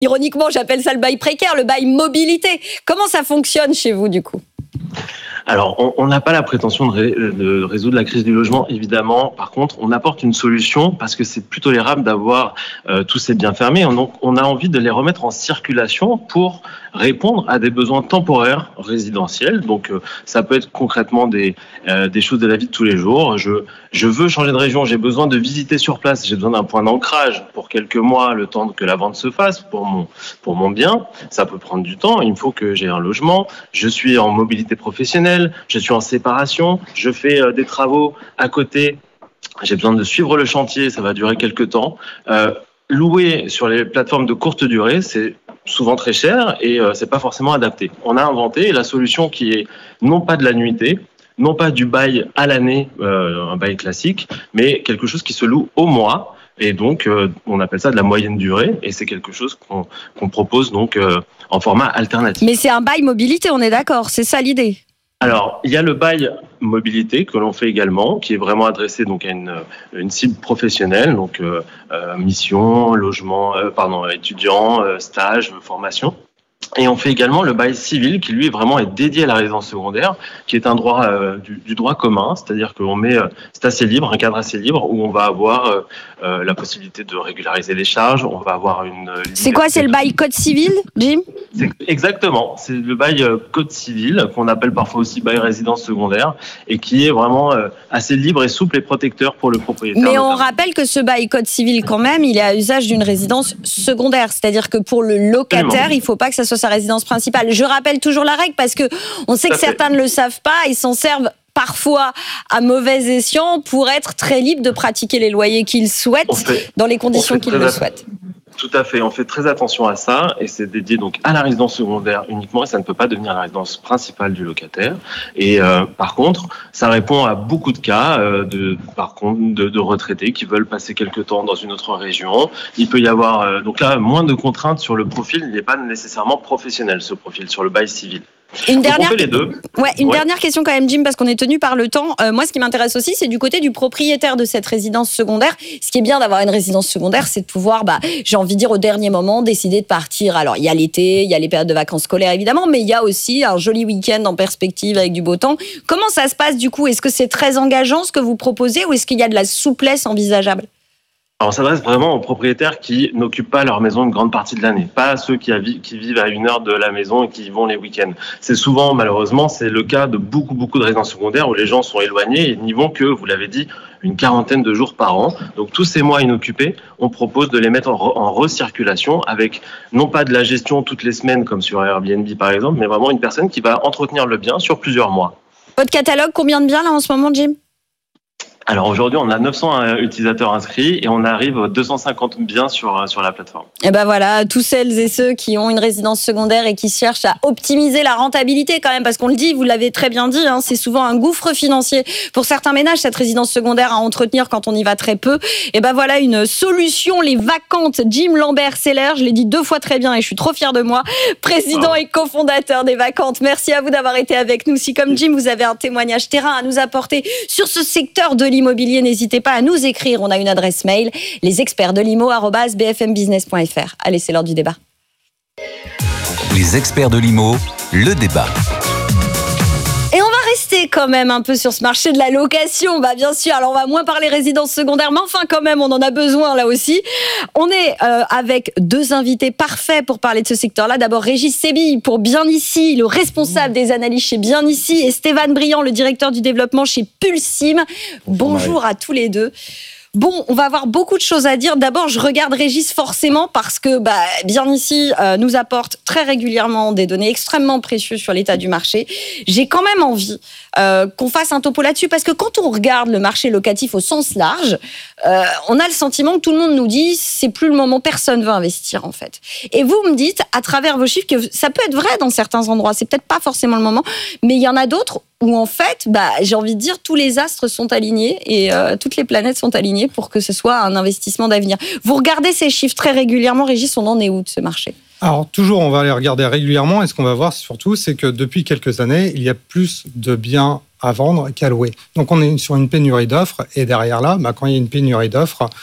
Ironiquement, j'appelle ça le bail précaire, le bail mobilité. Comment ça fonctionne chez vous, du coup ? Alors, on n'a pas la prétention de résoudre la crise du logement, évidemment. Par contre, on apporte une solution parce que c'est plus tolérable d'avoir tous ces biens fermés. Donc, on a envie de les remettre en circulation pour répondre à des besoins temporaires résidentiels. Donc, ça peut être concrètement des choses de la vie de tous les jours. Je veux changer de région, j'ai besoin de visiter sur place, j'ai besoin d'un point d'ancrage pour quelques mois, le temps que la vente se fasse pour mon bien. Ça peut prendre du temps. Il me faut que j'ai un logement. Je suis en mobilité professionnelle, je suis en séparation, je fais des travaux à côté. J'ai besoin de suivre le chantier, ça va durer quelques temps. Louer sur les plateformes de courte durée, c'est souvent très cher et c'est pas forcément adapté. On a inventé la solution qui est non pas de la nuitée, non pas du bail à l'année, un bail classique, mais quelque chose qui se loue au mois. Et donc, on appelle ça de la moyenne durée, et c'est quelque chose qu'on propose donc en format alternatif. Mais c'est un bail mobilité, on est d'accord, c'est ça l'idée. Alors, il y a le bail mobilité que l'on fait également, qui est vraiment adressé donc à une cible professionnelle, donc mission, logement, étudiants, stage, formation. Et on fait également le bail civil qui lui vraiment est dédié à la résidence secondaire, qui est un droit du droit commun, c'est-à-dire qu'on met c'est assez libre, un cadre assez libre où on va avoir la possibilité de régulariser les charges, on va avoir une. C'est quoi, c'est le bail code civil, Jim ? Exactement, c'est le bail code civil qu'on appelle parfois aussi bail résidence secondaire et qui est vraiment assez libre et souple et protecteur pour le propriétaire. Mais on rappelle que ce bail code civil quand même, il est à usage d'une résidence secondaire, c'est-à-dire que pour le locataire, absolument, il faut pas que ça soit sa résidence principale. Je rappelle toujours la règle parce que on sait que certains ne le savent pas, ils s'en servent parfois à mauvais escient pour être très libres de pratiquer les loyers qu'ils souhaitent dans les conditions qu'ils le souhaitent. Tout à fait, on fait très attention à ça et c'est dédié donc à la résidence secondaire uniquement et ça ne peut pas devenir la résidence principale du locataire. Et par contre, ça répond à beaucoup de cas de retraités qui veulent passer quelque temps dans une autre région. Il peut y avoir donc là moins de contraintes sur le profil, il n'est pas nécessairement professionnel ce profil sur le bail civil. Une dernière question quand même, Jim, parce qu'on est tenu par le temps. Moi, ce qui m'intéresse aussi, c'est du côté du propriétaire de cette résidence secondaire. Ce qui est bien d'avoir une résidence secondaire, c'est de pouvoir, j'ai envie de dire, au dernier moment, décider de partir. Alors, il y a l'été, il y a les périodes de vacances scolaires, évidemment, mais il y a aussi un joli week-end en perspective avec du beau temps. Comment ça se passe, du coup ? Est-ce que c'est très engageant, ce que vous proposez, ou est-ce qu'il y a de la souplesse envisageable ? Alors, on s'adresse vraiment aux propriétaires qui n'occupent pas leur maison une grande partie de l'année, pas à ceux qui vivent à 1 heure de la maison et qui y vont les week-ends. C'est souvent, malheureusement, c'est le cas de beaucoup de résidences secondaires où les gens sont éloignés et n'y vont que, vous l'avez dit, une quarantaine de jours par an. Donc, tous ces mois inoccupés, on propose de les mettre en recirculation avec, non pas de la gestion toutes les semaines comme sur Airbnb par exemple, mais vraiment une personne qui va entretenir le bien sur plusieurs mois. Votre catalogue, combien de biens là en ce moment, Jim ? Alors aujourd'hui, on a 900 utilisateurs inscrits et on arrive aux 250 biens sur la plateforme. Et ben voilà, tous celles et ceux qui ont une résidence secondaire et qui cherchent à optimiser la rentabilité quand même, parce qu'on le dit, vous l'avez très bien dit, c'est souvent un gouffre financier pour certains ménages, cette résidence secondaire à entretenir quand on y va très peu. Et ben voilà une solution, les vacantes. Jim Lambert-Seller, je l'ai dit 2 fois très bien et je suis trop fière de moi, président et cofondateur des Vacantes. Merci à vous d'avoir été avec nous. Si comme Jim, vous avez un témoignage terrain à nous apporter sur ce secteur de l'immobilier, n'hésitez pas à nous écrire. On a une adresse mail, lesexpertsdelimo@bfmbusiness.fr. Allez, c'est l'heure du débat. Les experts de l'IMO, le débat. Et on va rester quand même un peu sur ce marché de la location. Bien sûr, alors on va moins parler résidence secondaire, mais enfin quand même, on en a besoin là aussi. On est avec 2 invités parfaits pour parler de ce secteur-là. D'abord, Régis Sébille pour Bien Ici, le responsable des analyses chez Bien Ici, et Stéphane Briand, le directeur du développement chez Pulsim. Bonjour à tous les deux. Bon, on va avoir beaucoup de choses à dire. D'abord, je regarde Régis forcément parce que Bien Ici nous apporte très régulièrement des données extrêmement précieuses sur l'état du marché. J'ai quand même envie qu'on fasse un topo là-dessus parce que quand on regarde le marché locatif au sens large, on a le sentiment que tout le monde nous dit c'est plus le moment, personne veut investir en fait. Et vous me dites à travers vos chiffres que ça peut être vrai dans certains endroits, c'est peut-être pas forcément le moment, mais il y en a d'autres où en fait, j'ai envie de dire, tous les astres sont alignés et toutes les planètes sont alignées pour que ce soit un investissement d'avenir. Vous regardez ces chiffres très régulièrement, Régis, on en est où de ce marché ? Alors toujours, on va les regarder régulièrement et ce qu'on va voir surtout, c'est que depuis quelques années, il y a plus de biens à vendre qu'à louer. Donc on est sur une pénurie d'offres et derrière là, quand il y a une pénurie d'offres,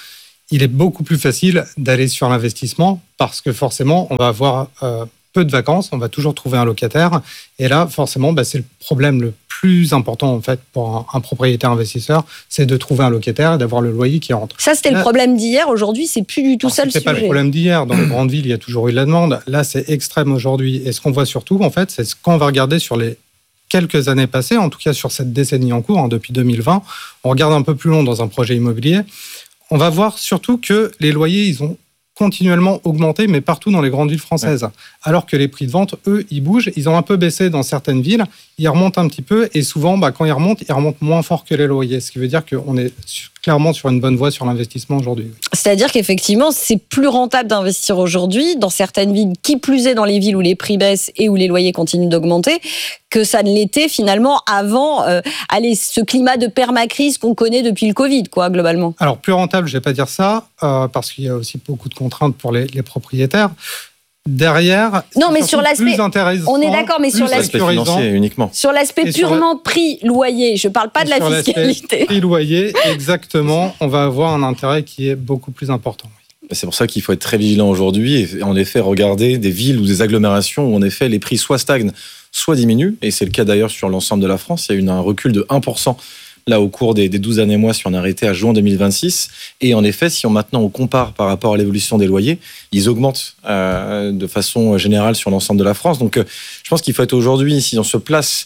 il est beaucoup plus facile d'aller sur l'investissement parce que forcément, on va avoir peu de vacances, on va toujours trouver un locataire. Et là, forcément, c'est le problème le plus important en fait pour un propriétaire investisseur, c'est de trouver un locataire et d'avoir le loyer qui rentre. Ça, c'était le problème d'hier. Aujourd'hui, c'est plus du tout ça le sujet. C'est pas le problème d'hier. Dans les grandes villes, il y a toujours eu de la demande. Là, c'est extrême aujourd'hui. Et ce qu'on voit surtout, en fait, c'est ce qu'on va regarder sur les quelques années passées, en tout cas sur cette décennie en cours, depuis 2020. On regarde un peu plus long dans un projet immobilier. On va voir surtout que les loyers, ils ont continuellement augmenté, mais partout dans les grandes villes françaises. Ouais. Alors que les prix de vente, eux, ils bougent. Ils ont un peu baissé dans certaines villes. Ils remontent un petit peu. Et souvent, quand ils remontent moins fort que les loyers. Ce qui veut dire qu'on est clairement sur une bonne voie sur l'investissement aujourd'hui. C'est-à-dire qu'effectivement, c'est plus rentable d'investir aujourd'hui dans certaines villes, qui plus est dans les villes où les prix baissent et où les loyers continuent d'augmenter, que ça ne l'était finalement avant ce climat de permacrise qu'on connaît depuis le Covid, quoi, globalement. Alors, plus rentable, je ne vais pas dire ça, parce qu'il y a aussi beaucoup de contraintes pour les propriétaires. Derrière, non, mais sur l'aspect, on est d'accord, mais sur l'aspect financier uniquement. Sur l'aspect purement prix-loyer, je ne parle pas de la fiscalité. Prix-loyer, exactement, on va avoir un intérêt qui est beaucoup plus important. C'est pour ça qu'il faut être très vigilant aujourd'hui et en effet regarder des villes ou des agglomérations où en effet les prix soit stagnent, soit diminuent. Et c'est le cas d'ailleurs sur l'ensemble de la France. Il y a eu un recul de 1%. Là, au cours des 12 derniers mois, si on arrêtait à juin 2026. Et en effet, si on compare par rapport à l'évolution des loyers, ils augmentent de façon générale sur l'ensemble de la France. Donc, je pense qu'il faut être aujourd'hui, si on se place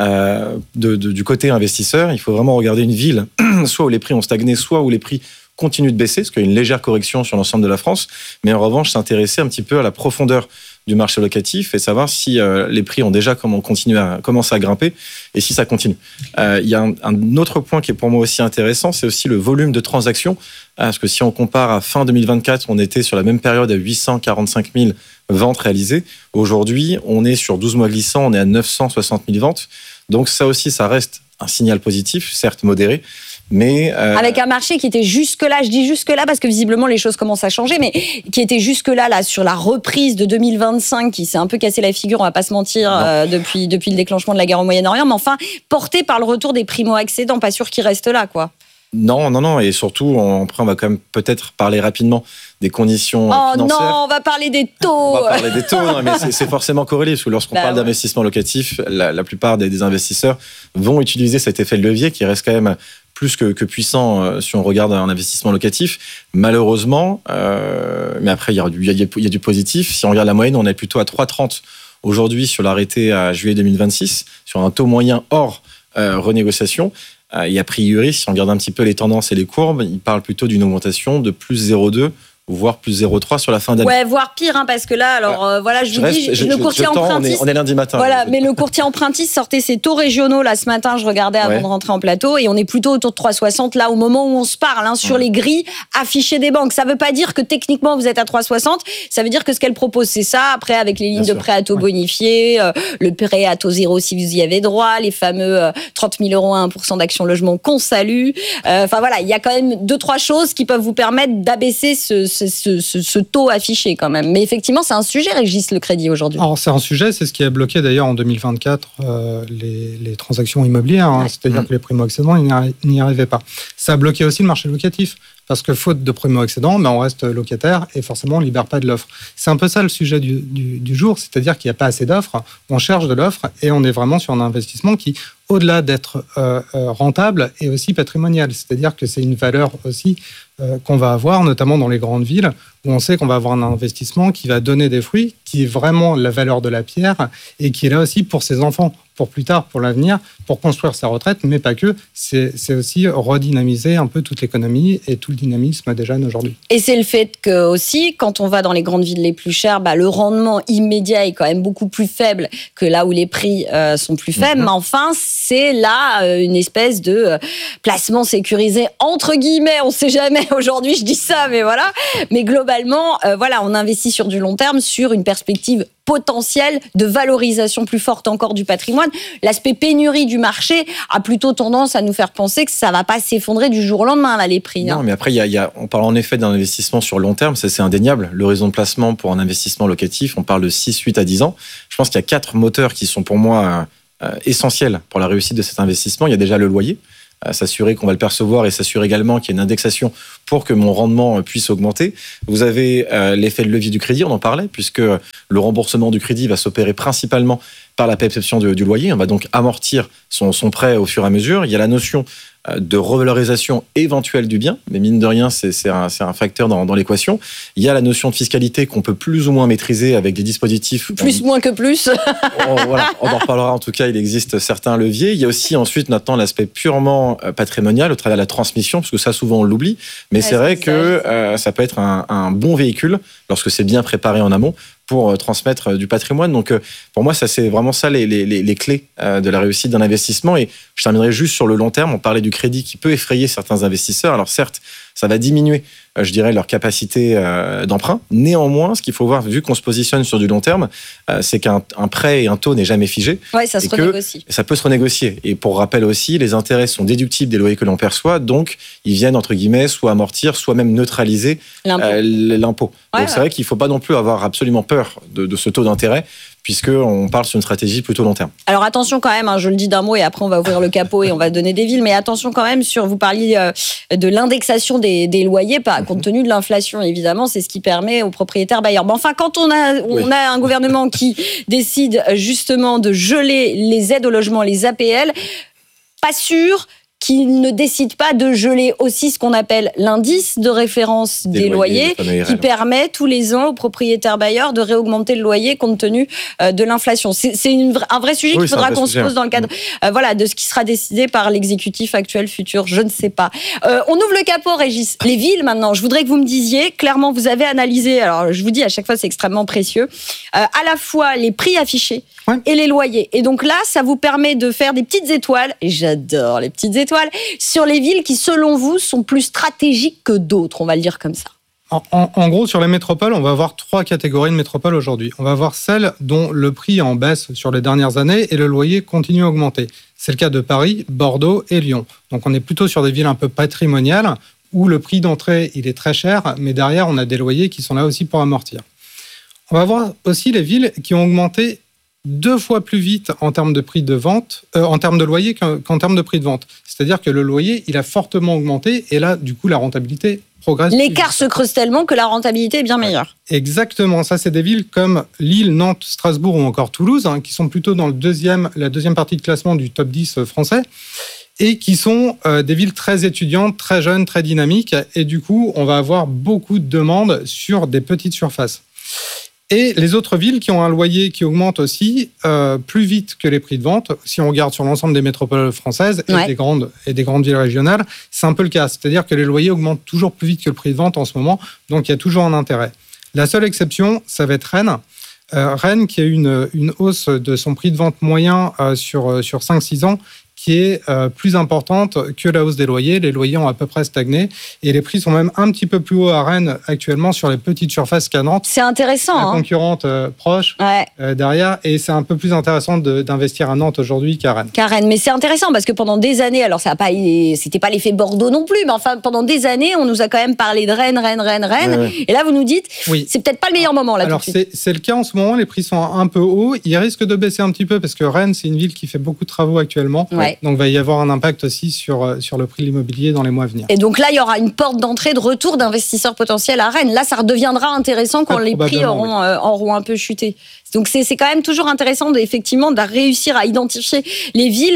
du côté investisseur, il faut vraiment regarder une ville, soit où les prix ont stagné, soit où les prix continuent de baisser, parce qu'il y a une légère correction sur l'ensemble de la France. Mais en revanche, s'intéresser un petit peu à la profondeur du marché locatif et savoir si les prix ont déjà commencé à grimper et si ça continue. Il y a un autre point qui est pour moi aussi intéressant, c'est aussi le volume de transactions. Parce que si on compare à fin 2024, on était sur la même période à 845 000 ventes réalisées. Aujourd'hui, on est sur 12 mois glissants, on est à 960 000 ventes. Donc ça aussi, ça reste un signal positif, certes modéré, mais avec un marché qui était jusque-là, je dis jusque-là parce que visiblement les choses commencent à changer, mais qui était jusque-là sur la reprise de 2025, qui s'est un peu cassé la figure, on va pas se mentir, depuis le déclenchement de la guerre au Moyen-Orient, mais enfin porté par le retour des primo-accédants, pas sûr qu'ils restent là, quoi. Non, et surtout, après, on va quand même peut-être parler rapidement des conditions financières. Oh non, on va parler des taux. On va parler des taux, non, mais c'est forcément corrélé, parce que lorsqu'on parle d'investissement locatif, la plupart des investisseurs vont utiliser cet effet de levier qui reste quand même plus que puissant si on regarde un investissement locatif. Malheureusement, mais après, il y a du positif. Si on regarde la moyenne, on est plutôt à 3,30 aujourd'hui sur l'arrêté à juillet 2026, sur un taux moyen hors renégociation. Et a priori, si on regarde un petit peu les tendances et les courbes, il parle plutôt d'une augmentation de plus 0,2 voire plus 0,3 sur la fin d'année. Ouais, voire pire, parce que là, alors voilà, je vous dis, le courtier empruntis. On est lundi matin. Voilà, mais le courtier empruntis sortait ses taux régionaux là ce matin, je regardais avant de rentrer en plateau, et on est plutôt autour de 3,60 là au moment où on se parle, sur les grilles affichées des banques. Ça veut pas dire que techniquement vous êtes à 3,60, ça veut dire que ce qu'elle propose c'est ça. Après, avec les lignes de prêt à taux bonifiés, le prêt à taux zéro si vous y avez droit, les fameux 30 000 € à 1% d'Action Logement qu'on salue. Enfin voilà, il y a quand même 2-3 choses qui peuvent vous permettre d'abaisser ce taux affiché quand même. Mais effectivement, c'est un sujet, Régis, le crédit aujourd'hui. Alors, c'est un sujet, c'est ce qui a bloqué d'ailleurs en 2024 les transactions immobilières. C'est-à-dire que les primo-accédants, ils n'y arrivaient pas. Ça a bloqué aussi le marché locatif. Parce que faute de primo-accédants, on reste locataire et forcément on ne libère pas de l'offre. C'est un peu ça le sujet du jour, c'est-à-dire qu'il n'y a pas assez d'offres, on cherche de l'offre et on est vraiment sur un investissement qui, au-delà d'être rentable, est aussi patrimonial. C'est-à-dire que c'est une valeur aussi qu'on va avoir, notamment dans les grandes villes, où on sait qu'on va avoir un investissement qui va donner des fruits, qui est vraiment la valeur de la pierre et qui est là aussi pour ses enfants, pour plus tard, pour l'avenir, pour construire sa retraite, mais pas que. C'est aussi redynamiser un peu toute l'économie et tout le dynamisme des jeunes aujourd'hui. Et c'est le fait que aussi, quand on va dans les grandes villes les plus chères, le rendement immédiat est quand même beaucoup plus faible que là où les prix sont plus faibles. Mais enfin, c'est là une espèce de placement sécurisé, entre guillemets, on ne sait jamais. Aujourd'hui, je dis ça, mais voilà. Mais globalement, on investit sur du long terme, sur une perspective potentiel de valorisation plus forte encore du patrimoine. L'aspect pénurie du marché a plutôt tendance à nous faire penser que ça ne va pas s'effondrer du jour au lendemain, là, les prix. Non, mais après, on parle en effet d'un investissement sur long terme, ça c'est indéniable. L'horizon de placement pour un investissement locatif, on parle de 6, 8 à 10 ans. Je pense qu'il y a 4 moteurs qui sont pour moi essentiels pour la réussite de cet investissement. Il y a déjà le loyer, s'assurer qu'on va le percevoir et s'assurer également qu'il y a une indexation pour que mon rendement puisse augmenter. Vous avez l'effet de levier du crédit, on en parlait, puisque le remboursement du crédit va s'opérer principalement par la perception du loyer. On va donc amortir son prêt au fur et à mesure. Il y a la notion de revalorisation éventuelle du bien, mais mine de rien, c'est un facteur dans l'équation. Il y a la notion de fiscalité qu'on peut plus ou moins maîtriser avec des dispositifs. Moins que plus. Voilà, on en reparlera. En tout cas, il existe certains leviers. Il y a aussi ensuite maintenant l'aspect purement patrimonial au travers de la transmission, parce que ça, souvent, on l'oublie. Mais c'est vrai que ça peut être un bon véhicule lorsque c'est bien préparé en amont pour transmettre du patrimoine. Donc, pour moi, ça, c'est vraiment ça les clés de la réussite d'un investissement. Et je terminerai juste sur le long terme. On parlait du crédit qui peut effrayer certains investisseurs. Alors, certes, ça va diminuer, je dirais, leur capacité d'emprunt. Néanmoins, ce qu'il faut voir, vu qu'on se positionne sur du long terme, c'est qu'un prêt et un taux n'est jamais figé. Oui, ça se renégocie. Ça peut se renégocier. Et pour rappel aussi, les intérêts sont déductibles des loyers que l'on perçoit. Donc, ils viennent, entre guillemets, soit amortir, soit même neutraliser l'impôt. Donc, c'est vrai qu'il ne faut pas non plus avoir absolument peur de ce taux d'intérêt, puisqu'on parle sur une stratégie plutôt long terme. Alors attention quand même, je le dis d'un mot et après on va ouvrir le capot et on va donner des villes, mais attention quand même vous parliez de l'indexation des loyers, compte tenu de l'inflation évidemment, c'est ce qui permet aux propriétaires bailleurs. Mais enfin, quand on a un gouvernement qui décide justement de geler les aides au logement, les APL, pas sûr qu'il ne décide pas de geler aussi ce qu'on appelle l'indice de référence des loyers qui permet tous les ans aux propriétaires bailleurs de réaugmenter le loyer compte tenu de l'inflation. C'est un vrai sujet qu'il faudra qu'on se pose dans le cadre de ce qui sera décidé par l'exécutif actuel, futur, je ne sais pas. On ouvre le capot, Régis. Les villes maintenant, je voudrais que vous me disiez, clairement vous avez analysé, alors je vous dis à chaque fois c'est extrêmement précieux, à la fois les prix affichés et les loyers. Et donc là, ça vous permet de faire des petites étoiles, et j'adore les petites étoiles, sur les villes qui, selon vous, sont plus stratégiques que d'autres, on va le dire comme ça. En gros, sur les métropoles, on va avoir 3 catégories de métropoles aujourd'hui. On va avoir celles dont le prix est en baisse sur les dernières années et le loyer continue à augmenter. C'est le cas de Paris, Bordeaux et Lyon. Donc on est plutôt sur des villes un peu patrimoniales où le prix d'entrée il est très cher, mais derrière, on a des loyers qui sont là aussi pour amortir. On va voir aussi les villes qui ont augmenté 2 fois plus vite en termes de prix de vente, en termes de loyer qu'en termes de prix de vente. C'est-à-dire que le loyer, il a fortement augmenté et là, du coup, la rentabilité progresse. L'écart se creuse tellement que la rentabilité est bien meilleure. Exactement. Ça, c'est des villes comme Lille, Nantes, Strasbourg ou encore Toulouse, qui sont plutôt dans la deuxième partie de classement du top 10 français et qui sont des villes très étudiantes, très jeunes, très dynamiques. Et du coup, on va avoir beaucoup de demandes sur des petites surfaces. Et les autres villes qui ont un loyer qui augmente aussi plus vite que les prix de vente, si on regarde sur l'ensemble des métropoles françaises et des grandes villes régionales, c'est un peu le cas. C'est-à-dire que les loyers augmentent toujours plus vite que le prix de vente en ce moment, donc il y a toujours un intérêt. La seule exception, ça va être Rennes. Rennes qui a eu une hausse de son prix de vente moyen sur 5-6 ans, qui est plus importante que la hausse des loyers. Les loyers ont à peu près stagné et les prix sont même un petit peu plus hauts à Rennes actuellement sur les petites surfaces qu'à Nantes. C'est intéressant. La concurrente proche derrière, et c'est un peu plus intéressant d'investir à Nantes aujourd'hui qu'à Rennes. Mais c'est intéressant parce que pendant des années, alors c'était pas l'effet Bordeaux non plus, mais enfin pendant des années, on nous a quand même parlé de Rennes. Et là, vous nous dites, c'est peut-être pas le meilleur moment là. Alors c'est le cas en ce moment. Les prix sont un peu hauts. Ils risquent de baisser un petit peu parce que Rennes, c'est une ville qui fait beaucoup de travaux actuellement. Donc, il va y avoir un impact aussi sur le prix de l'immobilier dans les mois à venir. Et donc là, il y aura une porte d'entrée de retour d'investisseurs potentiels à Rennes. Là, ça redeviendra intéressant quand les prix auront un peu chuté. Donc, c'est quand même toujours intéressant effectivement de réussir à identifier les villes.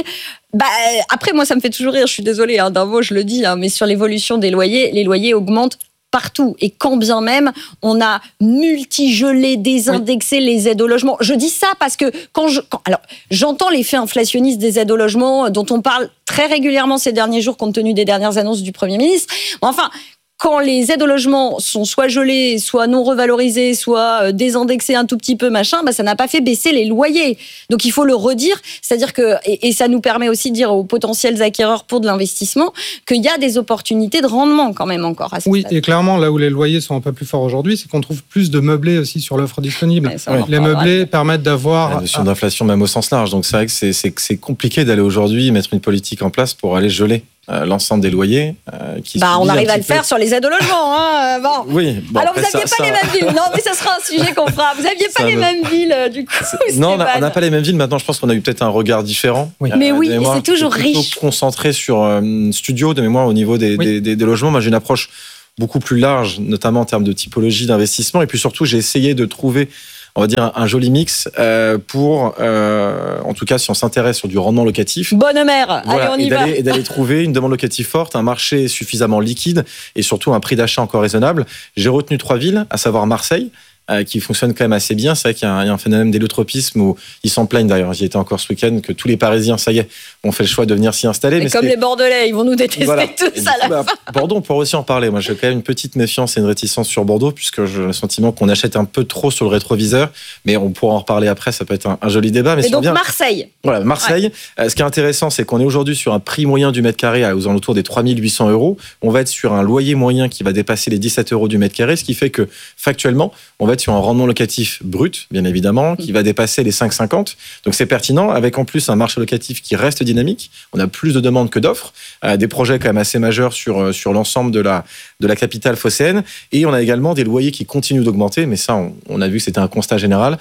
Après, moi, ça me fait toujours rire. Je suis désolée, d'un mot, je le dis, mais sur l'évolution des loyers, les loyers augmentent partout. Et quand bien même, on a multigelé, désindexé les aides au logement. Je dis ça parce que alors, j'entends l'effet inflationniste des aides au logement dont on parle très régulièrement ces derniers jours compte tenu des dernières annonces du Premier ministre. Enfin, quand les aides au logement sont soit gelées, soit non revalorisées, soit désindexées un tout petit peu, ça n'a pas fait baisser les loyers. Donc il faut le redire, c'est-à-dire que, et ça nous permet aussi de dire aux potentiels acquéreurs pour de l'investissement qu'il y a des opportunités de rendement quand même encore à ce stade. Et clairement, là où les loyers sont un peu plus forts aujourd'hui, c'est qu'on trouve plus de meublés aussi sur l'offre disponible. Les meublés permettent d'avoir... La notion d'inflation même au sens large, donc c'est vrai que c'est compliqué d'aller aujourd'hui mettre une politique en place pour aller geler l'ensemble des loyers. On arrive à le faire sur les aides au logement. Oui. Alors, vous n'aviez pas les mêmes villes. Non, mais ça sera un sujet qu'on fera. Vous n'aviez pas les mêmes villes, du coup. Non, on n'a pas les mêmes villes. Maintenant, je pense qu'on a eu peut-être un regard différent. Mais oui, et c'est toujours riche. Concentré sur studio de mémoire au niveau des logements. Moi, j'ai une approche beaucoup plus large, notamment en termes de typologie d'investissement. Et puis surtout, j'ai essayé de trouver, on va dire, un joli mix pour, en tout cas, si on s'intéresse sur du rendement locatif. Bonne mère, voilà, allez, on y va. Et d'aller trouver une demande locative forte, un marché suffisamment liquide et surtout un prix d'achat encore raisonnable. J'ai retenu 3 villes, à savoir Marseille, qui fonctionne quand même assez bien. C'est vrai qu'il y a un phénomène d'héliotropisme où ils s'en plaignent d'ailleurs. J'y étais encore ce week-end, que tous les Parisiens, ça y est, ont fait le choix de venir s'y installer. Mais comme les Bordelais, ils vont nous détester tous à la fin. Bordeaux, on pourrait aussi en parler. Moi, j'ai quand même une petite méfiance et une réticence sur Bordeaux, puisque j'ai le sentiment qu'on achète un peu trop sur le rétroviseur. Mais on pourra en reparler après, ça peut être un joli débat. Mais et donc Marseille. Voilà, Marseille. Ce qui est intéressant, c'est qu'on est aujourd'hui sur un prix moyen du mètre carré aux alentours des 3 800 €. On va être sur un loyer moyen qui va dépasser les 17 € du mètre carré, ce qui fait que, factuellement, on va être sur un rendement locatif brut, bien évidemment, qui va dépasser les 5,50. Donc c'est pertinent, avec en plus un marché locatif qui reste dynamique. On a plus de demandes que d'offres, des projets quand même assez majeurs sur l'ensemble de la capitale phocéenne. Et on a également des loyers qui continuent d'augmenter, mais ça, on a vu que c'était un constat général.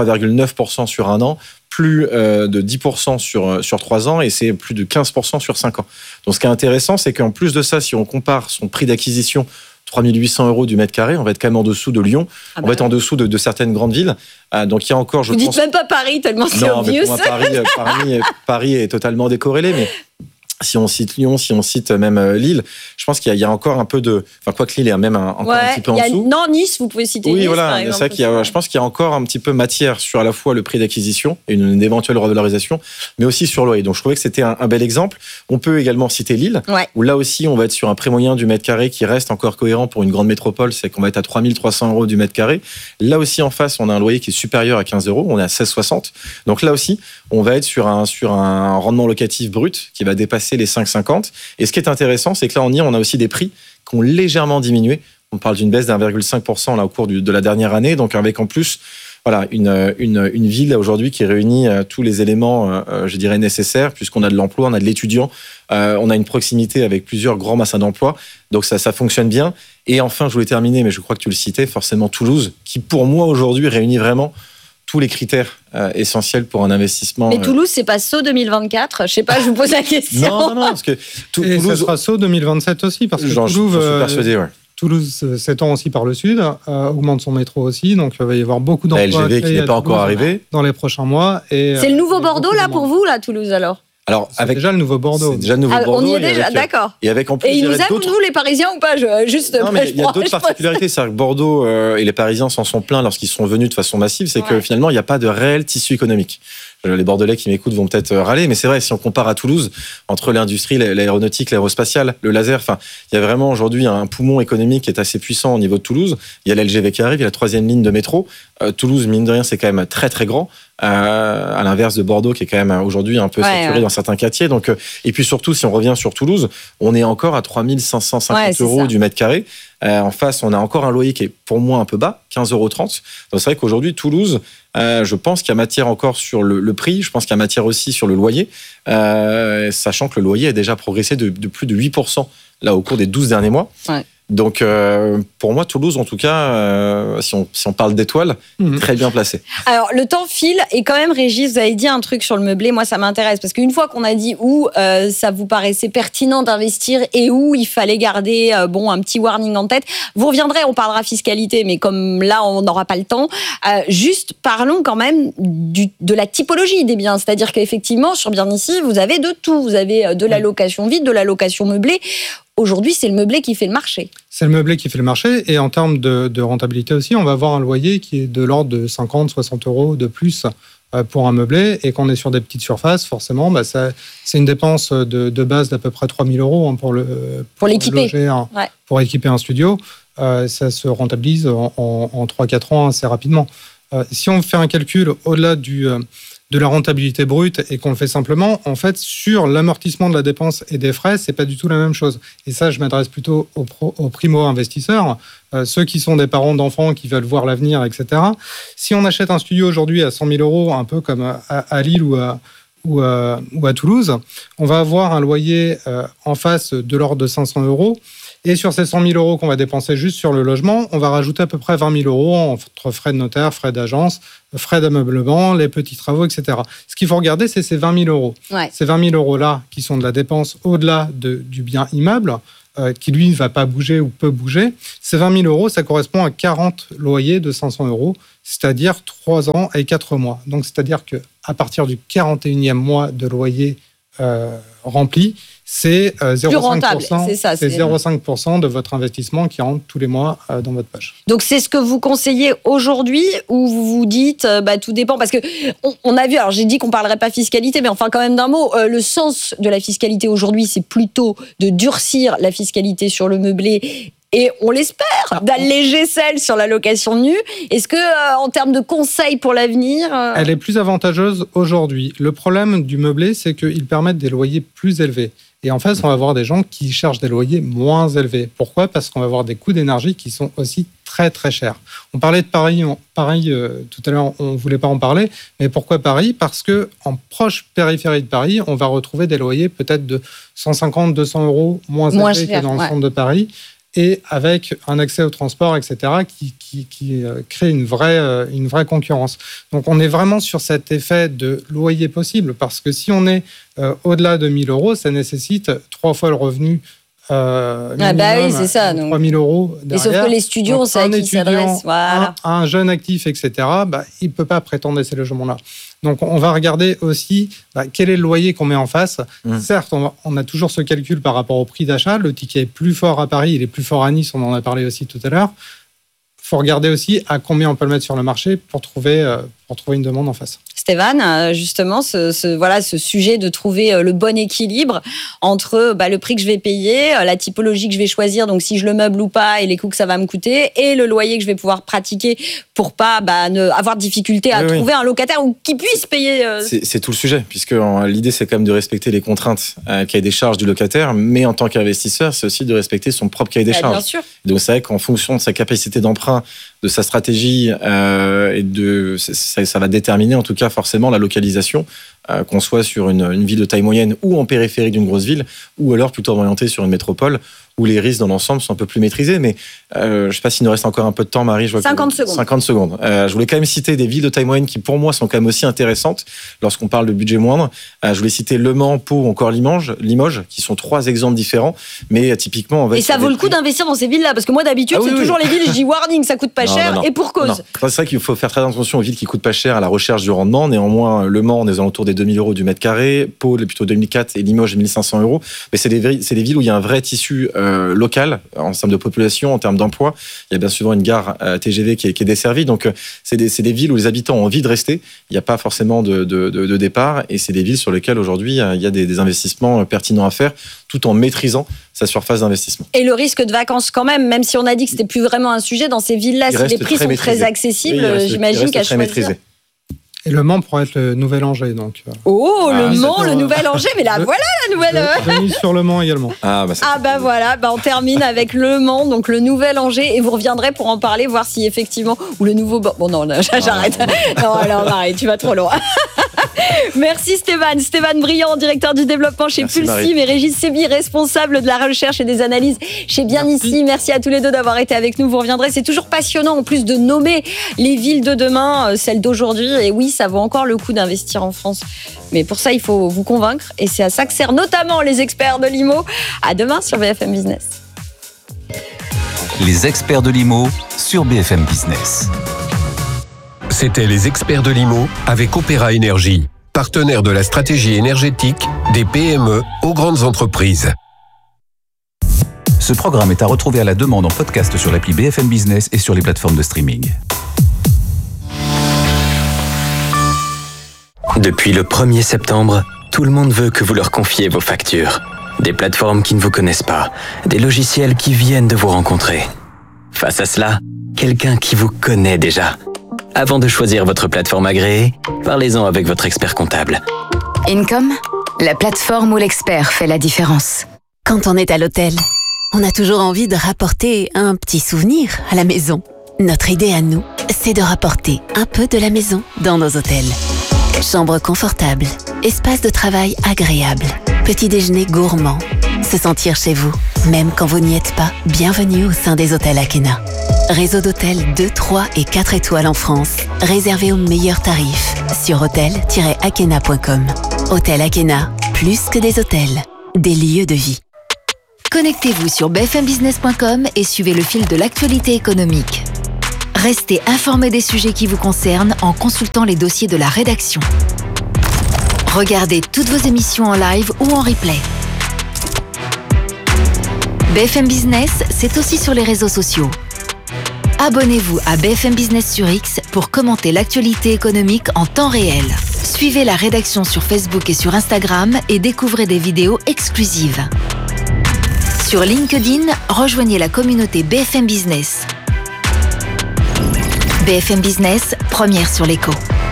3,9% sur un an, plus de 10% sur 3 ans, et c'est plus de 15% sur 5 ans. Donc ce qui est intéressant, c'est qu'en plus de ça, si on compare son prix d'acquisition 3 800 € du mètre carré, on va être quand même en dessous de Lyon, on va être en dessous de certaines grandes villes. Donc il y a encore, je pense... Vous dites même pas Paris, tellement c'est obvious. Non, mais pour moi, Paris est totalement décorrélé, mais... Si on cite Lyon, si on cite même Lille, je pense qu'il y a encore un peu de... Enfin, quoi que Lille est même encore un petit peu en dessous. Non, Nice, vous pouvez citer Nice, oui, voilà, par exemple. C'est vrai je pense qu'il y a encore un petit peu matière sur à la fois le prix d'acquisition et une éventuelle revalorisation, mais aussi sur le loyer. Donc, je trouvais que c'était un bel exemple. On peut également citer Lille, où là aussi, on va être sur un prix moyen du mètre carré qui reste encore cohérent pour une grande métropole, c'est qu'on va être à 3 300 € du mètre carré. Là aussi, en face, on a un loyer qui est supérieur à 15 €, on est à 16,60 €. Donc là aussi, on va être sur un rendement locatif brut qui va dépasser les 5,50. Et ce qui est intéressant, c'est que là, on a aussi des prix qui ont légèrement diminué. On parle d'une baisse d'1,5% là au cours de la dernière année. Donc avec en plus, voilà, une ville aujourd'hui qui réunit tous les éléments, je dirais, nécessaires, puisqu'on a de l'emploi, on a de l'étudiant, on a une proximité avec plusieurs grands bassins d'emploi. Donc ça fonctionne bien. Et enfin, je voulais terminer, mais je crois que tu le citais, forcément Toulouse, qui pour moi aujourd'hui réunit vraiment tous les critères essentiels pour un investissement. Mais Toulouse, c'est pas saut 2024. Je sais pas, je vous pose la question. Non, parce que Toulouse, ça sera saut 2027 aussi, parce que j'en suis persuadé, ouais. Toulouse s'étend aussi par le sud, augmente son métro aussi, donc il va y avoir beaucoup d'emplois. La LGV qui n'est pas encore arrivé dans les prochains mois. Et c'est le nouveau Bordeaux là pour vous là, Toulouse alors? Alors, c'est déjà le nouveau Bordeaux. C'est déjà le nouveau Bordeaux. On y est déjà, d'accord. Et avec en plus, et ils nous aiment, nous, les Parisiens, ou pas? Non, mais il y a d'autres particularités. C'est-à-dire que Bordeaux et les Parisiens s'en sont plaints lorsqu'ils sont venus de façon massive. C'est que finalement, il n'y a pas de réel tissu économique. Les Bordelais qui m'écoutent vont peut-être râler, mais c'est vrai, si on compare à Toulouse, entre l'industrie, l'aéronautique, l'aérospatiale, le laser, enfin, il y a vraiment aujourd'hui un poumon économique qui est assez puissant au niveau de Toulouse. Il y a l'LGV qui arrive, il y a la 3e ligne de métro. Toulouse, mine de rien, c'est quand même très, très grand. À l'inverse de Bordeaux, qui est quand même aujourd'hui un peu saturé dans certains quartiers. Donc, et puis surtout, si on revient sur Toulouse, on est encore à 3 550 € du mètre carré. En face, on a encore un loyer qui est pour moi un peu bas, 15,30 €. Donc c'est vrai qu'aujourd'hui, Toulouse, je pense qu'il y a matière encore sur le prix, je pense qu'il y a matière aussi sur le loyer, sachant que le loyer a déjà progressé de plus de 8% là, au cours des 12 derniers mois. Ouais. Donc, pour moi, Toulouse, en tout cas, si on parle d'étoiles, très bien placé. Alors, le temps file et quand même, Régis, vous avez dit un truc sur le meublé. Moi, ça m'intéresse parce qu'une fois qu'on a dit où ça vous paraissait pertinent d'investir et où il fallait garder un petit warning en tête, vous reviendrez, on parlera fiscalité, mais comme là, on n'aura pas le temps, juste parlons quand même de la typologie des biens. C'est-à-dire qu'effectivement, sur Bien Ici, vous avez de tout. Vous avez de la location vide, de la location meublée. Aujourd'hui, c'est le meublé qui fait le marché. C'est le meublé qui fait le marché. Et en termes de rentabilité aussi, on va avoir un loyer qui est de l'ordre de 50, 60 € de plus pour un meublé. Et qu'on est sur des petites surfaces, forcément, c'est une dépense de base d'à peu près 3 000 € pour l'équiper. Pour équiper un studio. Ça se rentabilise en 3-4 ans assez rapidement. Si on fait un calcul au-delà de la rentabilité brute et qu'on le fait simplement, en fait, sur l'amortissement de la dépense et des frais, c'est pas du tout la même chose. Et ça, je m'adresse plutôt aux primo-investisseurs, ceux qui sont des parents d'enfants qui veulent voir l'avenir, etc. Si on achète un studio aujourd'hui à 100 000 €, un peu comme à Lille ou à Toulouse, on va avoir un loyer en face de l'ordre de 500 €. Et sur ces 100 000 € qu'on va dépenser juste sur le logement, on va rajouter à peu près 20 000 € entre frais de notaire, frais d'agence, frais d'ameublement, les petits travaux, etc. Ce qu'il faut regarder, c'est ces 20 000 €. Ouais. Ces 20 000 € là, qui sont de la dépense au-delà du bien immeuble, qui lui ne va pas bouger ou peut bouger, ces 20 000 euros, ça correspond à 40 loyers de 500 euros, c'est-à-dire 3 ans et 4 mois. Donc, c'est-à-dire qu'à partir du 41e mois de loyer rempli, c'est 0,5%, c'est ça, c'est 0,5% de votre investissement qui rentre tous les mois dans votre poche. Donc c'est ce que vous conseillez aujourd'hui, ou vous vous dites tout dépend, parce que on a vu, alors j'ai dit qu'on parlerait pas fiscalité, mais enfin quand même d'un mot, le sens de la fiscalité aujourd'hui, c'est plutôt de durcir la fiscalité sur le meublé. Et on l'espère, d'alléger celle sur la location nue. Est-ce que, en termes de conseils pour l'avenir... Elle est plus avantageuse aujourd'hui. Le problème du meublé, c'est qu'ils permettent des loyers plus élevés. Et en fait, on va avoir des gens qui cherchent des loyers moins élevés. Pourquoi ? Parce qu'on va avoir des coûts d'énergie qui sont aussi très, très chers. On parlait de Paris, tout à l'heure, on ne voulait pas en parler. Mais pourquoi Paris ? Parce qu'en proche périphérie de Paris, on va retrouver des loyers peut-être de 150, 200 euros moins élevés que dans le centre de Paris. Et avec un accès au transport, etc., qui crée une vraie concurrence. Donc, on est vraiment sur cet effet de loyer possible, parce que si on est au-delà de 1 000 euros, ça nécessite 3 fois le revenu minimum, oui, c'est ça. Donc... 3 000 euros derrière. Et sauf que les studios, on sait à qui s'adresse. Voilà. Un jeune actif, etc., il ne peut pas prétendre à ces logements-là. Donc, on va regarder aussi quel est le loyer qu'on met en face. Certes, on a toujours ce calcul par rapport au prix d'achat. Le ticket est plus fort à Paris, il est plus fort à Nice, on en a parlé aussi tout à l'heure. Il faut regarder aussi à combien on peut le mettre sur le marché pour trouver une demande en face. Stéphane, justement, ce sujet de trouver le bon équilibre entre le prix que je vais payer, la typologie que je vais choisir, donc si je le meuble ou pas, et les coûts que ça va me coûter, et le loyer que je vais pouvoir pratiquer pour pas avoir de difficulté à trouver un locataire ou qui puisse payer. C'est tout le sujet, puisque l'idée, c'est quand même de respecter les contraintes cahier des charges du locataire, mais en tant qu'investisseur, c'est aussi de respecter son propre cahier des charges. Bien sûr. Donc c'est vrai qu'en fonction de sa capacité d'emprunt, de sa stratégie, ça va déterminer en tout cas forcément la localisation, qu'on soit sur une ville de taille moyenne ou en périphérie d'une grosse ville, ou alors plutôt orienté sur une métropole où les risques dans l'ensemble sont un peu plus maîtrisés. Mais je ne sais pas s'il nous reste encore un peu de temps, Marie. 50 secondes. 50 secondes. Je voulais quand même citer des villes de taille moyenne qui, pour moi, sont quand même aussi intéressantes lorsqu'on parle de budget moindre. Je voulais citer Le Mans, Pau ou encore Limoges, qui sont 3 exemples différents. Mais typiquement, on va... Et ça vaut le coup d'investir dans ces villes-là, parce que moi, d'habitude, toujours les villes, je dis warning, ça coûte pas cher, et pour cause. Non. C'est vrai qu'il faut faire très attention aux villes qui coûtent pas cher à la recherche du rendement. Néanmoins, Le Mans, on est aux alentours des 2 000 euros du mètre carré. Pau, plutôt 2004, et Limoges, 1 500 euros. Mais c'est des villes où il y a un vrai tissu local, en termes de population, en termes d'emploi. Il y a bien souvent une gare TGV qui est desservie. Donc, c'est des villes où les habitants ont envie de rester. Il n'y a pas forcément de départ. Et c'est des villes sur lesquelles, aujourd'hui, il y a des investissements pertinents à faire, tout en maîtrisant sa surface d'investissement. Et le risque de vacances quand même si on a dit que c'était plus vraiment un sujet dans ces villes-là, si les prix sont très accessibles, j'imagine qu'à choisir. Et Le Mans pourrait être le nouvel Angers, donc. Le Mans, le nouvel Angers, mais là voilà la nouvelle. Je mise sur Le Mans également. Voilà, on termine avec Le Mans, donc le nouvel Angers, et vous reviendrez pour en parler, voir si effectivement ou le nouveau. Bon non, j'arrête. Non, alors Marie, tu vas trop loin. Merci Stéphane Briand, directeur du développement chez Pulsim, et Régis Sébi, responsable de la recherche et des analyses chez Bien Ici. Merci à tous les deux d'avoir été avec nous. Vous reviendrez. C'est toujours passionnant en plus de nommer les villes de demain, celles d'aujourd'hui. Et oui, ça vaut encore le coup d'investir en France. Mais pour ça, il faut vous convaincre. Et c'est à ça que servent notamment les experts de l'IMO. À demain sur BFM Business. Les experts de l'IMO sur BFM Business. C'était les experts de l'IMO avec Opéra Énergie, partenaire de la stratégie énergétique des PME aux grandes entreprises. Ce programme est à retrouver à la demande en podcast sur l'appli BFM Business et sur les plateformes de streaming. Depuis le 1er septembre, tout le monde veut que vous leur confiez vos factures. Des plateformes qui ne vous connaissent pas, des logiciels qui viennent de vous rencontrer. Face à cela, quelqu'un qui vous connaît déjà. Avant de choisir votre plateforme agréée, parlez-en avec votre expert comptable. Income, la plateforme où l'expert fait la différence. Quand on est à l'hôtel, on a toujours envie de rapporter un petit souvenir à la maison. Notre idée à nous, c'est de rapporter un peu de la maison dans nos hôtels. Chambre confortable, espace de travail agréable, petit déjeuner gourmand, se sentir chez vous, même quand vous n'y êtes pas. Bienvenue au sein des hôtels Akena. Réseau d'hôtels 2, 3 et 4 étoiles en France, réservé aux meilleurs tarifs sur hôtel-akena.com. Hôtel Akena, plus que des hôtels, des lieux de vie. Connectez-vous sur bfmbusiness.com et suivez le fil de l'actualité économique. Restez informé des sujets qui vous concernent en consultant les dossiers de la rédaction. Regardez toutes vos émissions en live ou en replay. BFM Business, c'est aussi sur les réseaux sociaux. Abonnez-vous à BFM Business sur X pour commenter l'actualité économique en temps réel. Suivez la rédaction sur Facebook et sur Instagram et découvrez des vidéos exclusives. Sur LinkedIn, rejoignez la communauté BFM Business. BFM Business, première sur l'écho.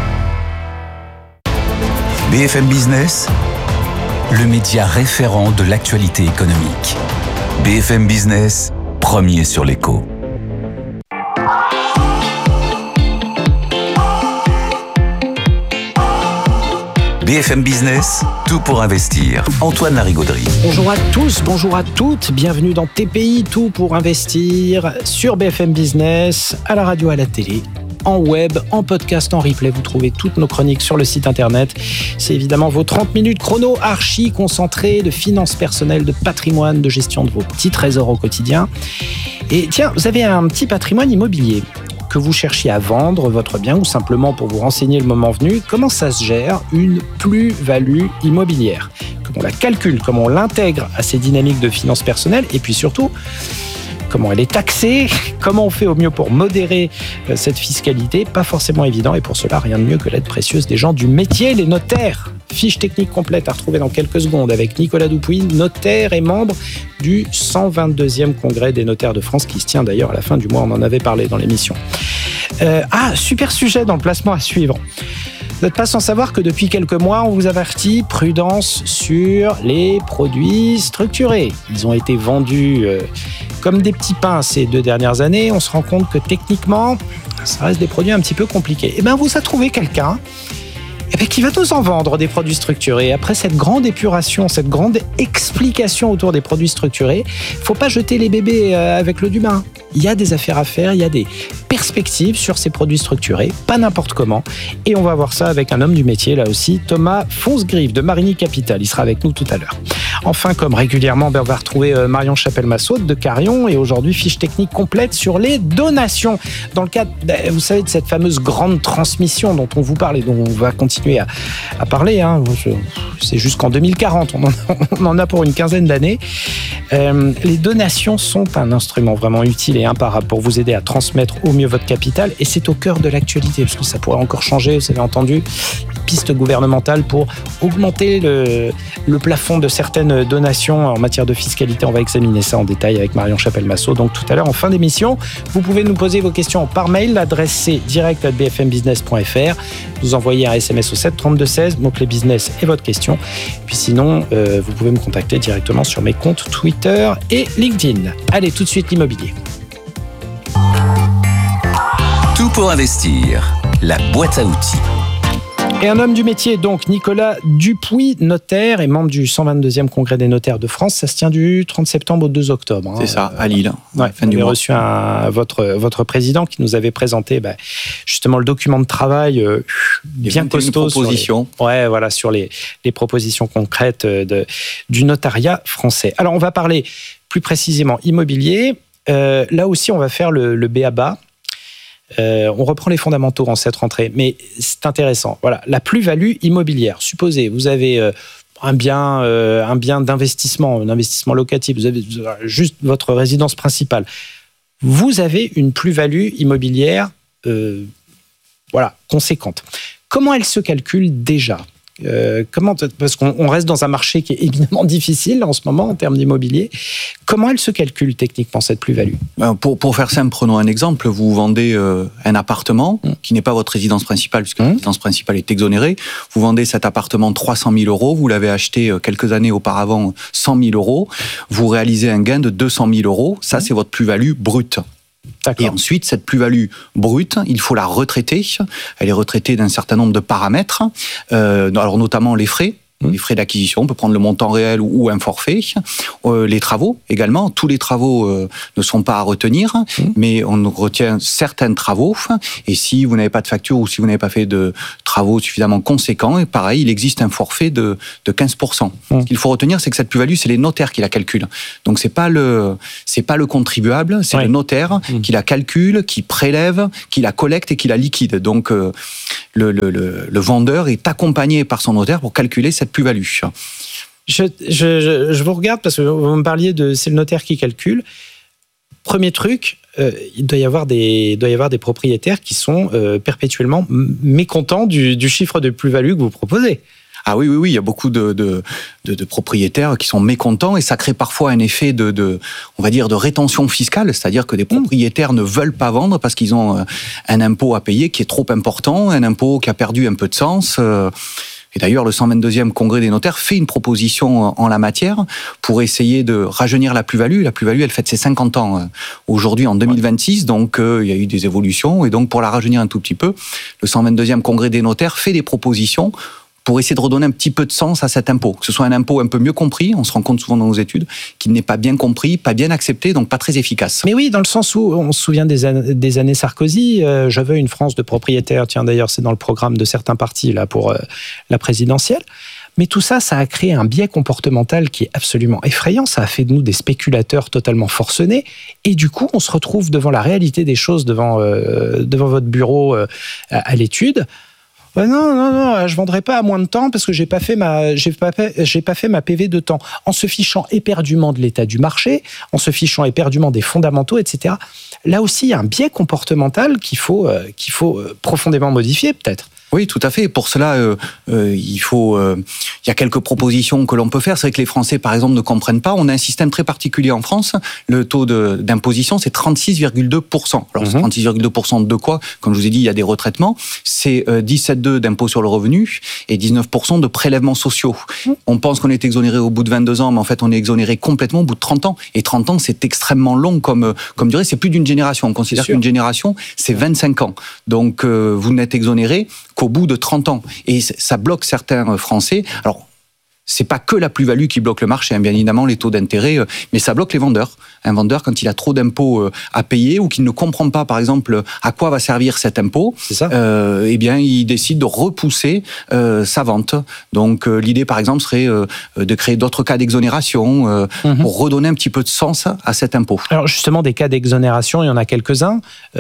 BFM Business, le média référent de l'actualité économique. BFM Business, premier sur l'écho. BFM Business, tout pour investir. Antoine Larigauderie. Bonjour à tous, bonjour à toutes. Bienvenue dans TPI, tout pour investir sur BFM Business, à la radio, à la télé, en web, en podcast, en replay. Vous trouvez toutes nos chroniques sur le site internet. C'est évidemment vos 30 minutes chrono archi concentrées de finances personnelles, de patrimoine, de gestion de vos petits trésors au quotidien. Et tiens, vous avez un petit patrimoine immobilier que vous cherchiez à vendre votre bien ou simplement pour vous renseigner le moment venu. Comment ça se gère une plus-value immobilière? Comment on la calcule? Comment on l'intègre à ces dynamiques de finances personnelles? Et puis surtout, comment elle est taxée? Comment on fait au mieux pour modérer cette fiscalité? Pas forcément évident, et pour cela, rien de mieux que l'aide précieuse des gens du métier, les notaires. Fiche technique complète à retrouver dans quelques secondes avec Nicolas Dupuis, notaire et membre du 122e congrès des notaires de France, qui se tient d'ailleurs à la fin du mois, on en avait parlé dans l'émission. Super sujet dans le placement à suivre. Vous n'êtes pas sans savoir que depuis quelques mois, on vous avertit, prudence sur les produits structurés. Ils ont été vendus comme des petits pains ces 2 dernières années. On se rend compte que techniquement, ça reste des produits un petit peu compliqués. Et bien, vous a trouvé quelqu'un qui va nous en vendre des produits structurés. Après cette grande épuration, cette grande explication autour des produits structurés, il ne faut pas jeter les bébés avec l'eau du bain. Il y a des affaires à faire, il y a des perspectives sur ces produits structurés, pas n'importe comment. Et on va voir ça avec un homme du métier, là aussi, Thomas Fonsgrive de Marigny Capital. Il sera avec nous tout à l'heure. Enfin, comme régulièrement, on va retrouver Marion Chapelle-Massaud de Carion. Et aujourd'hui, fiche technique complète sur les donations. Dans le cadre, vous savez, de cette fameuse grande transmission dont on vous parle et dont on va continuer à parler. C'est jusqu'en 2040, on en a pour une quinzaine d'années. Les donations sont un instrument vraiment utile et imparable pour vous aider à transmettre au mieux votre capital, et c'est au cœur de l'actualité parce que ça pourrait encore changer, vous avez entendu, piste gouvernementale pour augmenter le plafond de certaines donations en matière de fiscalité. On va examiner ça en détail avec Marion Chapelle-Massaud. Donc tout à l'heure en fin d'émission, vous pouvez nous poser vos questions par mail, l'adresse c'est direct@bfmbusiness.fr, vous envoyez un SMS au 7 32 16, mot-clé business et votre question. Puis sinon, vous pouvez me contacter directement sur mes comptes Twitter et LinkedIn. Allez, tout de suite l'immobilier. Tout pour investir, la boîte à outils. Et un homme du métier, donc Nicolas Dupuis, notaire et membre du 122e congrès des notaires de France. Ça se tient du 30 septembre au 2 octobre. C'est ça, à Lille. Fin du mois. On avait reçu votre président qui nous avait présenté justement le document de travail bien costaud. Sur les propositions concrètes du notariat français. Alors on va parler plus précisément immobilier. Là aussi on va faire le b.a.-ba. On reprend les fondamentaux en cette rentrée, mais c'est intéressant. Voilà, la plus-value immobilière. Supposez, vous avez un bien d'investissement, un investissement locatif, vous avez juste votre résidence principale. Vous avez une plus-value immobilière conséquente. Comment elle se calcule déjà ? Parce qu'on reste dans un marché qui est évidemment difficile en ce moment en termes d'immobilier. Comment elle se calcule techniquement cette plus-value ? Pour faire simple, prenons un exemple. Vous vendez un appartement qui n'est pas votre résidence principale puisque la résidence principale est exonérée. Vous vendez cet appartement 300 000 €. Vous l'avez acheté quelques années auparavant 100 000 €. Vous réalisez un gain de 200 000 €. Ça, c'est votre plus-value brute. D'accord. Et ensuite, cette plus-value brute, il faut la retraiter. Elle est retraitée d'un certain nombre de paramètres, alors notamment les frais. Les frais d'acquisition, on peut prendre le montant réel ou un forfait. Les travaux également, tous les travaux ne sont pas à retenir, mais on retient certains travaux. Et si vous n'avez pas de facture ou si vous n'avez pas fait de travaux suffisamment conséquents, et pareil, il existe un forfait de 15%. Ce qu'il faut retenir, c'est que cette plus-value, c'est les notaires qui la calculent. Donc c'est pas le contribuable, c'est le notaire qui la calcule, qui prélève, qui la collecte et qui la liquide. Donc le vendeur est accompagné par son notaire pour calculer cette plus-value. Je vous regarde parce que vous me parliez de c'est le notaire qui calcule. Premier truc, il doit y avoir des propriétaires qui sont perpétuellement mécontents du chiffre de plus-value que vous proposez. Ah oui, il y a beaucoup de propriétaires qui sont mécontents et ça crée parfois un effet on va dire, de rétention fiscale, c'est-à-dire que des propriétaires ne veulent pas vendre parce qu'ils ont un impôt à payer qui est trop important, un impôt qui a perdu un peu de sens. Et d'ailleurs, le 122e congrès des notaires fait une proposition en la matière pour essayer de rajeunir la plus-value. La plus-value, elle fête ses 50 ans aujourd'hui en 2026, donc il y a eu des évolutions. Et donc, pour la rajeunir un tout petit peu, le 122e congrès des notaires fait des propositions pour essayer de redonner un petit peu de sens à cet impôt. Que ce soit un impôt un peu mieux compris, on se rend compte souvent dans nos études, qu'il n'est pas bien compris, pas bien accepté, donc pas très efficace. Mais oui, dans le sens où on se souvient des années Sarkozy, je veux une France de propriétaires, tiens d'ailleurs c'est dans le programme de certains partis là pour la présidentielle. Mais tout ça, ça a créé un biais comportemental qui est absolument effrayant. Ça a fait de nous des spéculateurs totalement forcenés. Et du coup, on se retrouve devant la réalité des choses, devant votre bureau à l'étude. Non, je vendrai pas à moins de temps parce que j'ai pas fait ma PV de temps. En se fichant éperdument de l'état du marché, en se fichant éperdument des fondamentaux, etc. Là aussi, il y a un biais comportemental qu'il faut profondément modifier, peut-être. Oui, tout à fait. Pour cela, il y a quelques propositions que l'on peut faire. C'est vrai que les Français, par exemple, ne comprennent pas. On a un système très particulier en France. Le taux d'imposition, c'est 36,2%. Alors, c'est 36,2% de quoi? Comme je vous ai dit, il y a des retraitements. C'est 17,2% d'impôt sur le revenu et 19% de prélèvements sociaux. On pense qu'on est exonéré au bout de 22 ans, mais en fait, on est exonéré complètement au bout de 30 ans. Et 30 ans, c'est extrêmement long comme durée. C'est plus d'une génération. On considère qu'une génération, c'est 25 ans. Donc, vous n'êtes exonéré qu'au bout de 30 ans. Et ça bloque certains Français. Alors, c'est pas que la plus-value qui bloque le marché, bien évidemment, les taux d'intérêt, mais ça bloque les vendeurs. Un vendeur, quand il a trop d'impôts à payer ou qu'il ne comprend pas, par exemple, à quoi va servir cet impôt, eh bien, il décide de repousser sa vente. Donc, l'idée, par exemple, serait de créer d'autres cas d'exonération pour redonner un petit peu de sens à cet impôt. Alors, justement, des cas d'exonération, il y en a quelques-uns.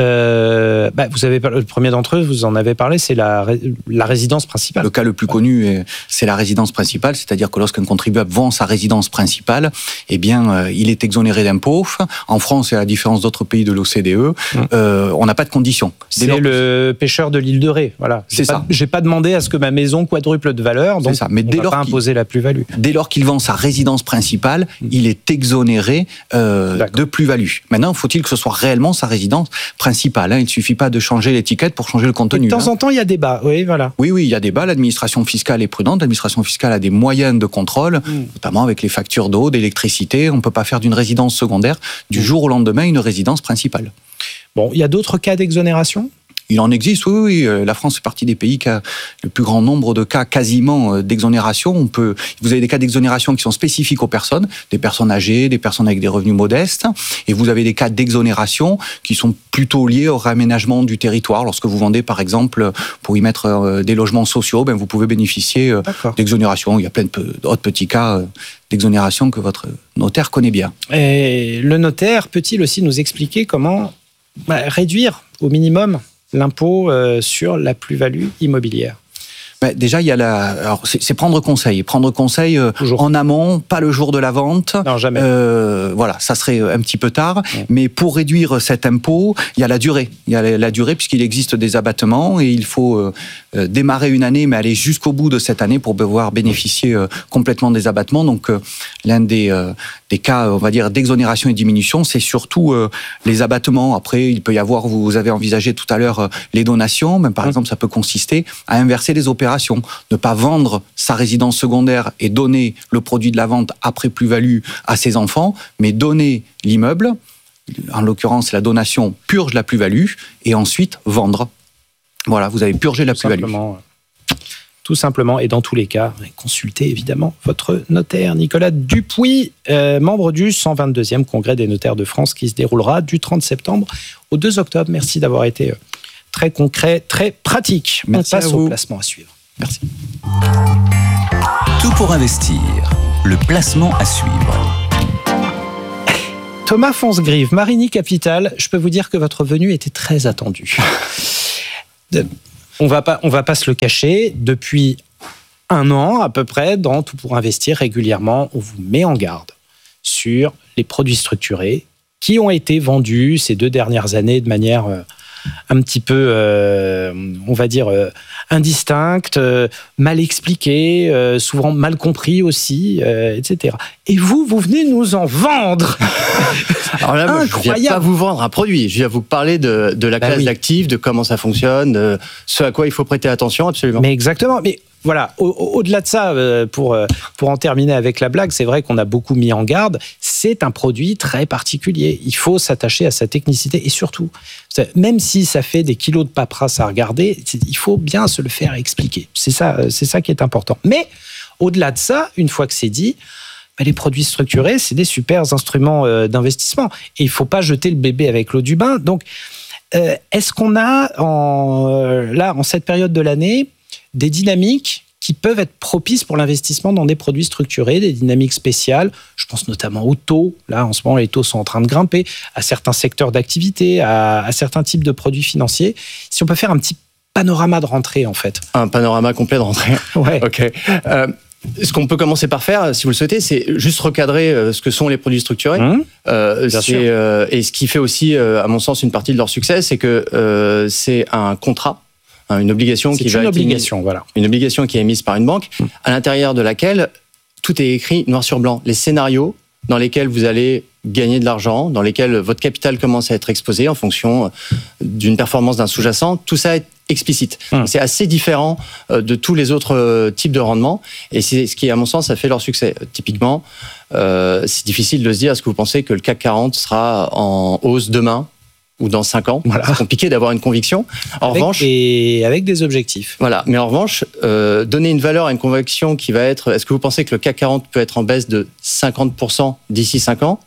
Le premier d'entre eux, vous en avez parlé, c'est la résidence principale. Le cas le plus connu, c'est la résidence principale, c'est-à-dire que lorsqu'un contribuable vend sa résidence principale, eh bien, il est exonéré d'impôts. En France, et à la différence d'autres pays de l'OCDE, on n'a pas de conditions. C'est le pêcheur de l'île de Ré. Voilà. J'ai pas demandé à ce que ma maison quadruple de valeur, donc mais on ne va pas imposer la plus-value. Dès lors qu'il vend sa résidence principale, il est exonéré de plus-value. Maintenant, faut-il que ce soit réellement sa résidence principale. Il ne suffit pas de changer l'étiquette pour changer le contenu. Et de temps en temps, il y a débat. Oui, voilà. Oui, il y a débat. L'administration fiscale est prudente. L'administration fiscale a des moyens de contrôle, notamment avec les factures d'eau, d'électricité. On ne peut pas faire d'une résidence secondaire du jour au lendemain une résidence principale. Bon, il y a d'autres cas d'exonération ? Il en existe, oui. La France fait partie des pays qui a le plus grand nombre de cas quasiment d'exonération. Vous avez des cas d'exonération qui sont spécifiques aux personnes, des personnes âgées, des personnes avec des revenus modestes, et vous avez des cas d'exonération qui sont plutôt liés au réaménagement du territoire. Lorsque vous vendez, par exemple, pour y mettre des logements sociaux, vous pouvez bénéficier d'exonération. Il y a plein d'autres petits cas d'exonération que votre notaire connaît bien. Et le notaire peut-il aussi nous expliquer comment réduire au minimum l'impôt sur la plus-value immobilière? Déjà, il y a alors c'est prendre conseil. Prendre conseil en amont, pas le jour de la vente. Non, jamais. Voilà, ça serait un petit peu tard. Mais pour réduire cet impôt, il y a la durée. Il y a la durée puisqu'il existe des abattements et il faut démarrer une année, mais aller jusqu'au bout de cette année pour pouvoir bénéficier complètement des abattements. Donc, l'un des cas, on va dire, d'exonération et diminution, c'est surtout les abattements. Après, il peut y avoir, vous avez envisagé tout à l'heure, les donations. Même par exemple, ça peut consister à inverser les opérations. Ne pas vendre sa résidence secondaire et donner le produit de la vente après plus-value à ses enfants, mais donner l'immeuble, en l'occurrence la donation purge la plus-value, et ensuite vendre. Voilà, vous avez purgé la plus-value. tout simplement. Et dans tous les cas, consultez évidemment votre notaire. Nicolas Dupuis, membre du 122e Congrès des notaires de France qui se déroulera du 30 septembre au 2 octobre. Merci d'avoir été très concret, très pratique. Merci. On passe au placement à suivre. Merci. Tout pour investir, le placement à suivre. Thomas Fonsgrive, Marigny Capital, je peux vous dire que votre venue était très attendue. On va pas se le cacher, depuis 1 an à peu près, dans Tout pour investir régulièrement, on vous met en garde sur les produits structurés qui ont été vendus ces 2 dernières années de manière un petit peu, on va dire, indistincte, mal expliquée, souvent mal compris aussi, etc. Et vous venez nous en vendre. Alors là, moi, je ne viens pas vous vendre un produit. Je viens vous parler de la classe d'actifs, de comment ça fonctionne, de ce à quoi il faut prêter attention, absolument. Mais exactement. Mais voilà, au-delà de ça, pour en terminer avec la blague, c'est vrai qu'on a beaucoup mis en garde. C'est un produit très particulier. Il faut s'attacher à sa technicité et surtout, même si ça fait des kilos de paperasse à regarder, il faut bien se le faire expliquer. C'est ça qui est important. Mais au-delà de ça, une fois que c'est dit, les produits structurés, c'est des super instruments d'investissement. Et il ne faut pas jeter le bébé avec l'eau du bain. Donc, est-ce qu'on a, en cette période de l'année, des dynamiques qui peuvent être propices pour l'investissement dans des produits structurés, des dynamiques spéciales? Je pense notamment aux taux. Là, en ce moment, les taux sont en train de grimper, à certains secteurs d'activité, à certains types de produits financiers. Si on peut faire un petit panorama de rentrée, en fait. Un panorama complet de rentrée. Ouais. OK. Ce qu'on peut commencer par faire, si vous le souhaitez, c'est juste recadrer ce que sont les produits structurés. Bien sûr. Et ce qui fait aussi, à mon sens, une partie de leur succès, c'est que c'est un contrat, une obligation qui va être une obligation qui est émise par une banque, à l'intérieur de laquelle tout est écrit noir sur blanc. Les scénarios dans lesquels vous allez gagner de l'argent, dans lesquels votre capital commence à être exposé en fonction d'une performance d'un sous-jacent, tout ça est explicite. C'est assez différent de tous les autres types de rendements et c'est ce qui, à mon sens, a fait leur succès. Typiquement, c'est difficile de se dire, est-ce que vous pensez que le CAC 40 sera en hausse demain ou dans 5 ans? Voilà. C'est compliqué d'avoir une conviction. Avec des objectifs. Voilà. Mais en revanche, donner une valeur à une conviction qui va être, est-ce que vous pensez que le CAC 40 peut être en baisse de 50% d'ici 5 ans?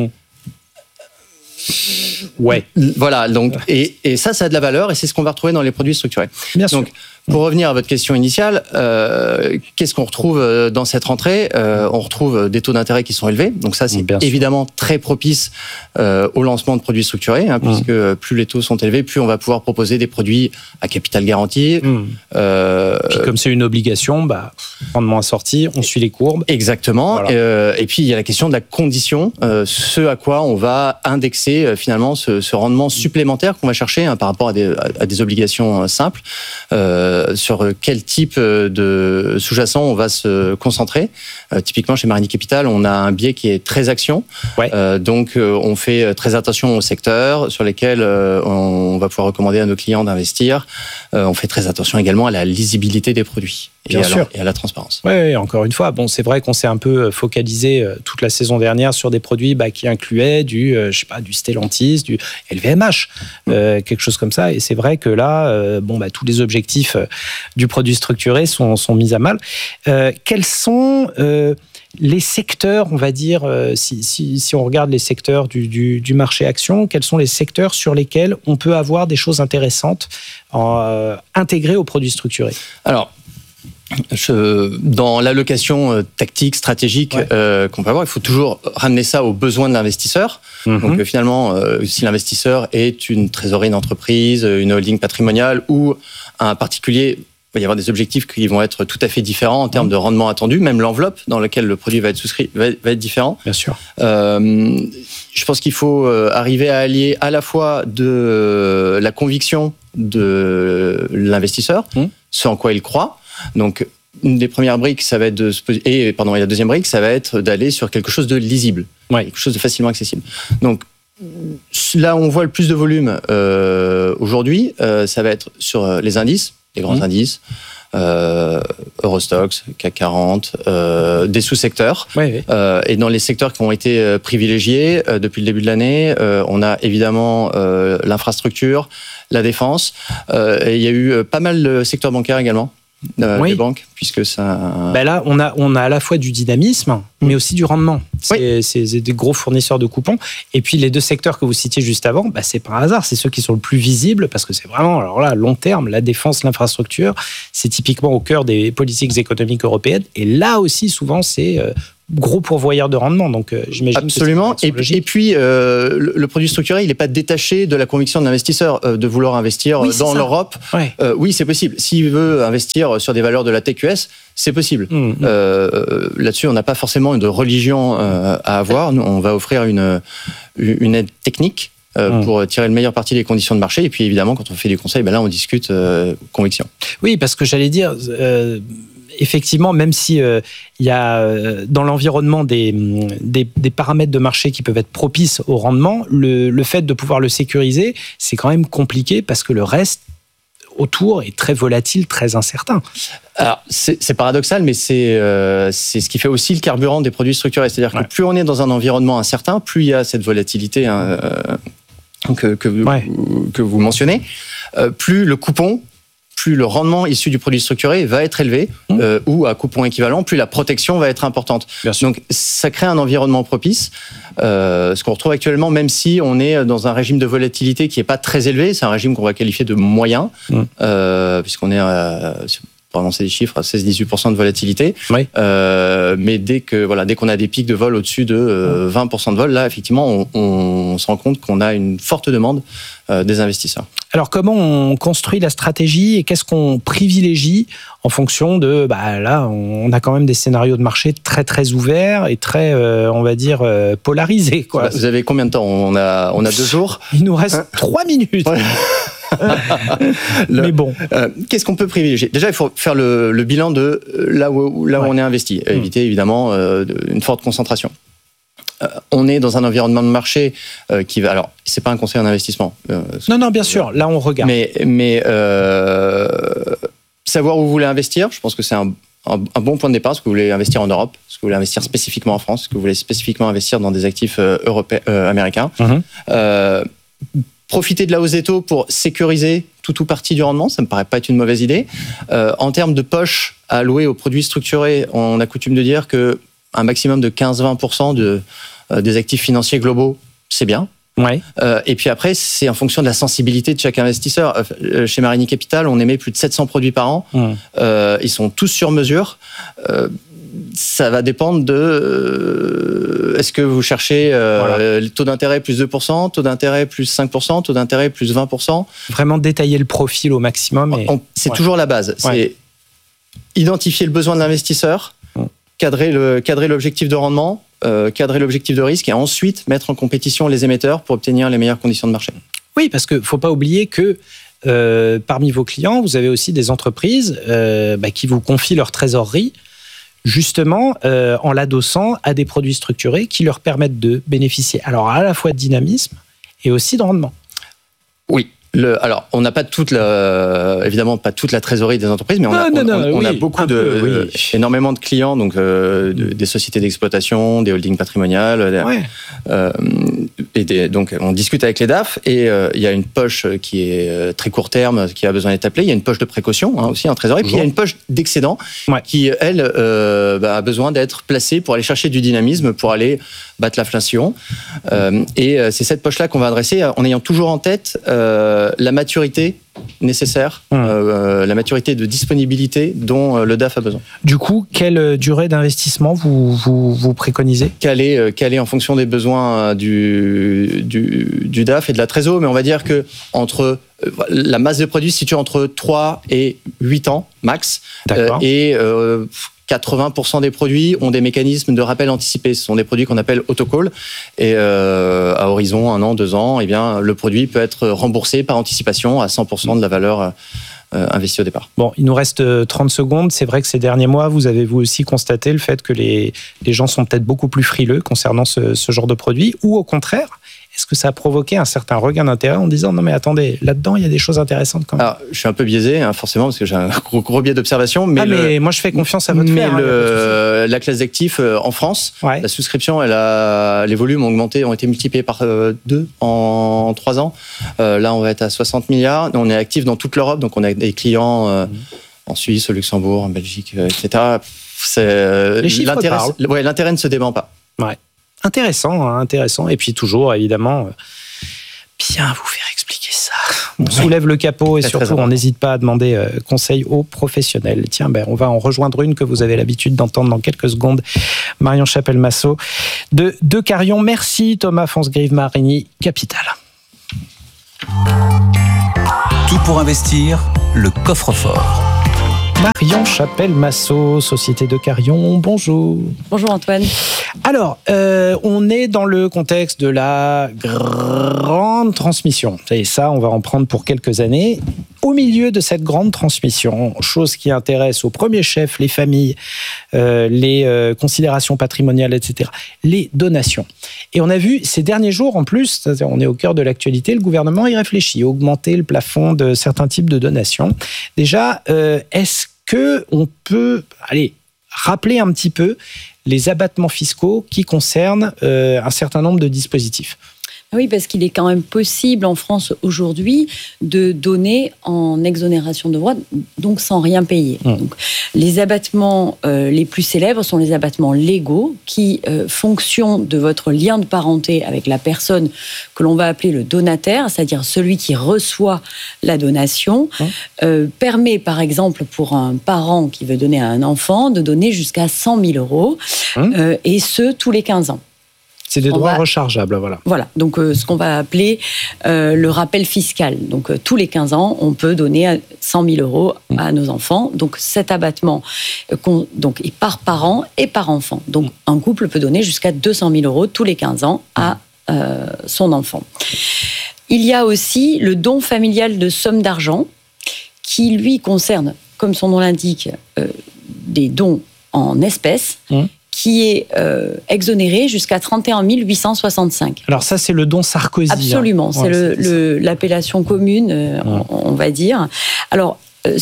Ouais. Voilà. Donc, et ça a de la valeur et c'est ce qu'on va retrouver dans les produits structurés. Bien sûr. Donc, pour revenir à votre question initiale, qu'est-ce qu'on retrouve dans cette rentrée? On retrouve des taux d'intérêt qui sont élevés. Donc ça, c'est évidemment très propice au lancement de produits structurés, puisque plus les taux sont élevés, plus on va pouvoir proposer des produits à capital garanti. Puis comme c'est une obligation, rendement assorti, on suit les courbes. Exactement. Voilà. Et puis il y a la question de la condition, ce à quoi on va indexer finalement ce rendement supplémentaire qu'on va chercher par rapport à des obligations simples. Sur quel type de sous-jacent on va se concentrer. Typiquement, chez Marigny Capital, on a un biais qui est très action. Ouais. Donc, on fait très attention aux secteurs sur lesquels on va pouvoir recommander à nos clients d'investir. On fait très attention également à la lisibilité des produits et à la transparence. Oui, encore une fois, c'est vrai qu'on s'est un peu focalisé toute la saison dernière sur des produits qui incluaient du Stellantis, du LVMH, quelque chose comme ça. Et c'est vrai que là, tous les objectifs du produit structuré sont mis à mal. Quels sont les secteurs, on va dire, si on regarde les secteurs du marché action, quels sont les secteurs sur lesquels on peut avoir des choses intéressantes intégrées aux produits structurés? Alors, dans l'allocation tactique, stratégique qu'on peut avoir, il faut toujours ramener ça aux besoins de l'investisseur. Donc finalement, si l'investisseur est une trésorerie d'entreprise, une holding patrimoniale ou un particulier, il va y avoir des objectifs qui vont être tout à fait différents en termes de rendement attendu. Même l'enveloppe dans laquelle le produit va être souscrit va être différent. Bien sûr. Je pense qu'il faut arriver à allier à la fois de la conviction de l'investisseur, ce en quoi il croit. Donc, une des premières briques, ça va être et la deuxième brique, ça va être d'aller sur quelque chose de lisible, quelque chose de facilement accessible. Donc, là où on voit le plus de volume aujourd'hui, ça va être sur les indices, les grands indices, Eurostoxx, CAC 40, des sous-secteurs. Et dans les secteurs qui ont été privilégiés depuis le début de l'année, on a évidemment l'infrastructure, la défense. Et il y a eu pas mal de secteurs bancaires également. des banques, puisque ça... Là, on a à la fois du dynamisme, mais aussi du rendement. C'est des gros fournisseurs de coupons. Et puis, les deux secteurs que vous citiez juste avant, c'est par hasard, c'est ceux qui sont le plus visibles, parce que c'est vraiment, alors là, long terme, la défense, l'infrastructure, c'est typiquement au cœur des politiques économiques européennes. Et là aussi, souvent, c'est gros pourvoyeurs de rendement. Donc, j'imagine. Absolument. Et puis, le produit structuré, il n'est pas détaché de la conviction de l'investisseur de vouloir investir dans l'Europe. Oui, c'est possible. S'il veut investir sur des valeurs de la tech US, c'est possible. Là-dessus, on n'a pas forcément de religion à avoir. Nous, on va offrir une aide technique pour tirer le meilleur parti des conditions de marché. Et puis, évidemment, quand on fait du conseil, là, on discute conviction. Oui, parce que j'allais dire... effectivement, même si y a dans l'environnement des paramètres de marché qui peuvent être propices au rendement, le fait de pouvoir le sécuriser, c'est quand même compliqué parce que le reste autour est très volatile, très incertain. Alors, c'est paradoxal, mais c'est ce qui fait aussi le carburant des produits structurés. C'est-à-dire que plus on est dans un environnement incertain, plus il y a cette volatilité que vous mentionnez, plus le coupon, plus le rendement issu du produit structuré va être élevé, ou à coupon équivalent, plus la protection va être importante. Donc, ça crée un environnement propice. Ce qu'on retrouve actuellement, même si on est dans un régime de volatilité qui n'est pas très élevé, c'est un régime qu'on va qualifier de moyen, puisqu'on est pour annoncer des chiffres, à 16-18% de volatilité. Mais dès qu'on a des pics de vol au-dessus de 20% de vol, là, effectivement, on se rend compte qu'on a une forte demande des investisseurs. Alors, comment on construit la stratégie et qu'est-ce qu'on privilégie en fonction de... là, on a quand même des scénarios de marché très, très ouverts et très, on va dire, polarisés. Quoi. Vous avez combien de temps ? On a 2 jours. Il nous reste 3 minutes. Mais bon. Qu'est-ce qu'on peut privilégier ? Déjà, il faut faire le bilan de là où on est investi. Éviter, évidemment, une forte concentration. On est dans un environnement de marché qui va... Alors, c'est pas un conseil en investissement. Non, bien sûr. Là, on regarde. Mais savoir où vous voulez investir, je pense que c'est un bon point de départ. Est-ce que vous voulez investir en Europe ? Est-ce que vous voulez investir spécifiquement en France ? Est-ce que vous voulez spécifiquement investir dans des actifs américains ? Profiter de la hausse des taux pour sécuriser tout ou partie du rendement, ça me paraît pas être une mauvaise idée. En termes de poche à allouer aux produits structurés, on a coutume de dire que un maximum de 15-20% des actifs financiers globaux, c'est bien. Et puis après, c'est en fonction de la sensibilité de chaque investisseur. Chez Marini Capital, on émet plus de 700 produits par an. Ils sont tous sur mesure. Ça va dépendre de... est-ce que vous cherchez le taux d'intérêt plus 2%, taux d'intérêt plus 5%, taux d'intérêt plus 20%. Vraiment détailler le profil au maximum. C'est toujours la base. C'est identifier le besoin de l'investisseur, cadrer l'objectif de rendement, cadrer l'objectif de risque et ensuite mettre en compétition les émetteurs pour obtenir les meilleures conditions de marché. Oui, parce qu'il ne faut pas oublier que parmi vos clients, vous avez aussi des entreprises qui vous confient leur trésorerie justement en l'adossant à des produits structurés qui leur permettent de bénéficier alors à la fois de dynamisme et aussi de rendement. Oui. Alors, on n'a pas évidemment pas toute la trésorerie des entreprises, mais on a beaucoup énormément de clients, donc des sociétés d'exploitation, des holdings patrimoniales, donc on discute avec les DAF et il y a une poche qui est très court terme, qui a besoin d'être appelée. Il y a une poche de précaution aussi en trésorerie, puis il y a une poche d'excédent qui elle a besoin d'être placée pour aller chercher du dynamisme, pour aller battre l'inflation. Et c'est cette poche-là qu'on va adresser en ayant toujours en tête la maturité nécessaire, la maturité de disponibilité dont le DAF a besoin. Du coup, quelle durée d'investissement vous préconisez ? Caler en fonction des besoins du DAF et de la trésor, mais on va dire que entre la masse de produits se situe entre 3 et 8 ans max, et 80% des produits ont des mécanismes de rappel anticipé. Ce sont des produits qu'on appelle autocall. Et à horizon 1 an, 2 ans, le produit peut être remboursé par anticipation à 100% de la valeur investie au départ. Bon, il nous reste 30 secondes. C'est vrai que ces derniers mois, vous avez vous aussi constaté le fait que les gens sont peut-être beaucoup plus frileux concernant ce genre de produit, ou au contraire, est-ce que ça a provoqué un certain regain d'intérêt en disant non mais attendez, là-dedans il y a des choses intéressantes quand même. Alors, je suis un peu biaisé forcément parce que j'ai un gros biais d'observation, mais moi je fais confiance à votre faire. La classe d'actifs en France, la souscription, les volumes ont été multipliés par 2 en 3 ans. Là on va être à 60 milliards. On est actif dans toute l'Europe, donc on a des clients en Suisse, au Luxembourg, en Belgique, etc. Les chiffres parlent. L'intérêt ne se dément pas. Ouais. Intéressant. Et puis toujours, évidemment, bien vous faire expliquer ça. On soulève le capot et surtout, on n'hésite pas à demander conseil aux professionnels. Tiens, on va en rejoindre une que vous avez l'habitude d'entendre dans quelques secondes. Marion Chapelle-Massot de Carillon. Merci Thomas Fonsgrive-Marigny, Capital. Tout pour investir, le coffre-fort. Marion Chapelle-Massot, Société de Carillon, bonjour. Bonjour Antoine. Alors, on est dans le contexte de la grande transmission. Et ça, on va en prendre pour quelques années. Au milieu de cette grande transmission, chose qui intéresse au premier chef les familles, les considérations patrimoniales, etc., les donations. Et on a vu ces derniers jours, en plus, c'est-à-dire on est au cœur de l'actualité, le gouvernement y réfléchit, augmenter le plafond de certains types de donations. Déjà, est-ce qu'on peut rappeler un petit peu les abattements fiscaux qui concernent un certain nombre de dispositifs? Oui, parce qu'il est quand même possible en France aujourd'hui de donner en exonération de droits, donc sans rien payer. Donc, les abattements les plus célèbres sont les abattements légaux qui, fonction de votre lien de parenté avec la personne que l'on va appeler le donataire, c'est-à-dire celui qui reçoit la donation, permet par exemple pour un parent qui veut donner à un enfant de donner jusqu'à 100 000 euros, et ce, tous les 15 ans. C'est des droits rechargeables, voilà. Voilà, donc ce qu'on va appeler le rappel fiscal. Donc tous les 15 ans, on peut donner 100 000 euros à nos enfants. Donc cet abattement est par parent et par enfant. Donc un couple peut donner jusqu'à 200 000 euros tous les 15 ans à son enfant. Il y a aussi le don familial de sommes d'argent qui, lui, concerne, comme son nom l'indique, des dons en espèces, qui est exonéré jusqu'à 31 865. Alors ça, c'est le don Sarkozy. Absolument, c'est l'appellation commune, on va dire. Alors,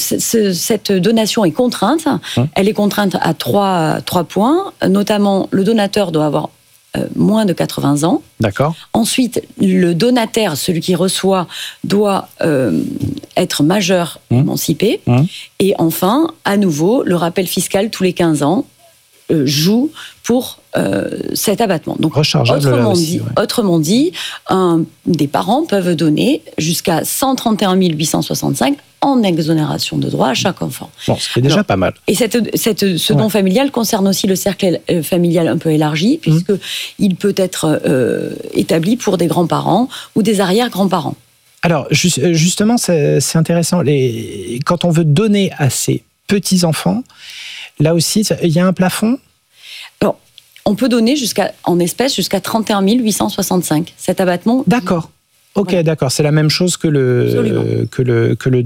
cette donation est contrainte. Elle est contrainte à trois points. Notamment, le donateur doit avoir moins de 80 ans. D'accord. Ensuite, le donataire, celui qui reçoit, doit être majeur, émancipé. Et enfin, à nouveau, le rappel fiscal tous les 15 ans joue pour cet abattement. Donc, autrement dit, des parents peuvent donner jusqu'à 131 865 en exonération de droits à chaque enfant. Bon, ce qui est déjà pas mal. Et ce don familial concerne aussi le cercle familial un peu élargi, puisqu'il peut être établi pour des grands-parents ou des arrière-grands-parents. Alors, justement, c'est intéressant. Quand on veut donner à ses petits-enfants, là aussi, il y a un plafond? Alors, on peut donner en espèces jusqu'à 31 865. Cet abattement. D'accord. Ok, voilà. D'accord. C'est la même chose que le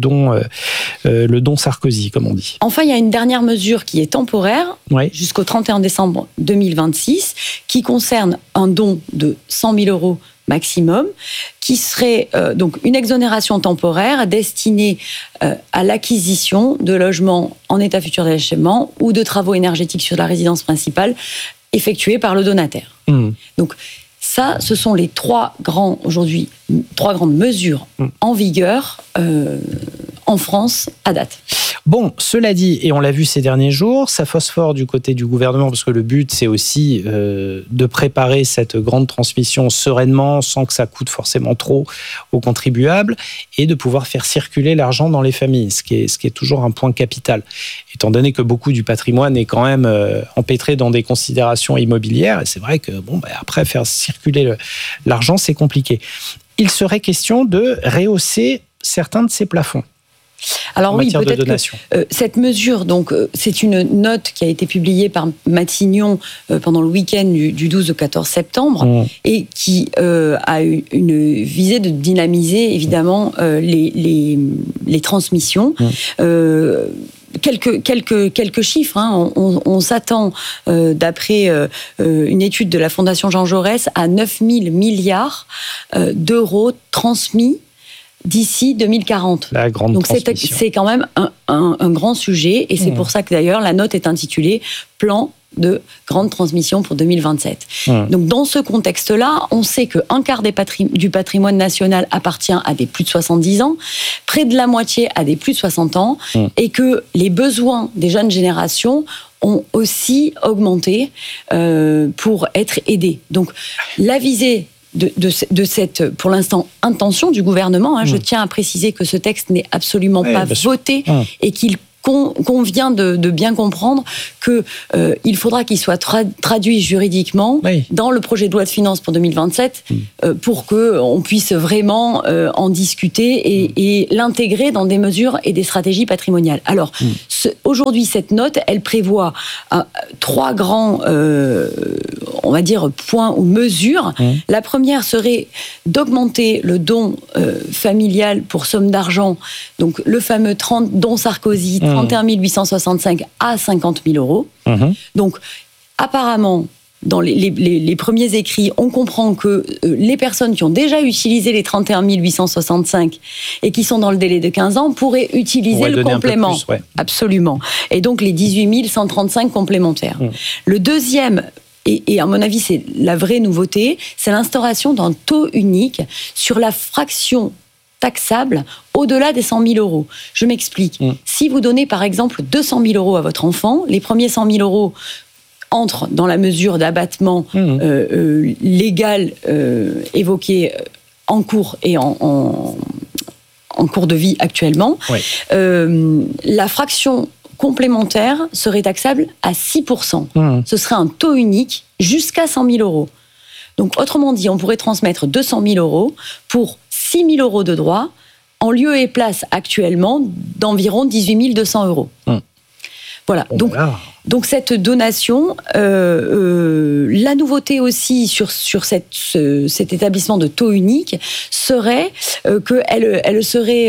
don Sarkozy, comme on dit. Enfin, il y a une dernière mesure qui est temporaire, jusqu'au 31 décembre 2026, qui concerne un don de 100 000 euros maximum, qui serait donc une exonération temporaire destinée à l'acquisition de logements en état futur d'achèvement ou de travaux énergétiques sur la résidence principale effectués par le donataire. Donc ça, ce sont les trois grandes mesures en vigueur en France à date. Bon, cela dit, et on l'a vu ces derniers jours, ça phosphore du côté du gouvernement, parce que le but, c'est aussi de préparer cette grande transmission sereinement, sans que ça coûte forcément trop aux contribuables, et de pouvoir faire circuler l'argent dans les familles, ce qui est toujours un point capital. Étant donné que beaucoup du patrimoine est quand même empêtré dans des considérations immobilières, et c'est vrai que après, faire circuler l'argent, c'est compliqué. Il serait question de rehausser certains de ces plafonds. Alors oui, peut-être que cette mesure, donc, c'est une note qui a été publiée par Matignon pendant le week-end du 12 au 14 septembre et qui a eu une visée de dynamiser évidemment les transmissions. Quelques chiffres. On s'attend, d'après une étude de la Fondation Jean Jaurès, à 9 000 milliards d'euros transmis d'ici 2040. La grande Donc transmission. c'est quand même un grand sujet, et c'est pour ça que d'ailleurs la note est intitulée « Plan de grande transmission pour 2027. Donc dans ce contexte-là, on sait qu'un quart du patrimoine national appartient à des plus de 70 ans, près de la moitié à des plus de 60 ans, et que les besoins des jeunes générations ont aussi augmenté pour être aidés. Donc la visée de cette, pour l'instant, intention du gouvernement, je tiens à préciser que ce texte n'est absolument pas voté et qu'il convient de bien comprendre qu'il faudra qu'il soit traduit juridiquement dans le projet de loi de finances pour 2027 pour qu'on puisse vraiment en discuter et l'intégrer dans des mesures et des stratégies patrimoniales. Alors, aujourd'hui, cette note, elle prévoit 3 grands, on va dire, points ou mesures. La première serait d'augmenter le don familial pour somme d'argent, donc le fameux don Sarkozy, 31 865 à 50 000 euros. Donc, apparemment, dans les premiers écrits, on comprend que les personnes qui ont déjà utilisé les 31 865 et qui sont dans le délai de 15 ans pourraient utiliser le complément. Plus, absolument. Et donc, les 18 135 complémentaires. Le deuxième, et à mon avis, c'est la vraie nouveauté, c'est l'instauration d'un taux unique sur la fraction taxable au-delà des 100 000 euros. Je m'explique. Si vous donnez, par exemple, 200 000 euros à votre enfant, les premiers 100 000 euros entrent dans la mesure d'abattement légal évoquée en cours et en cours de vie actuellement. La fraction complémentaire serait taxable à 6%. Ce serait un taux unique jusqu'à 100 000 euros. Donc, autrement dit, on pourrait transmettre 200 000 euros pour 6 000 euros de droits, en lieu et place actuellement d'environ 18 200 euros. Voilà. Donc cette donation, la nouveauté aussi sur cet établissement de taux unique serait qu'elle serait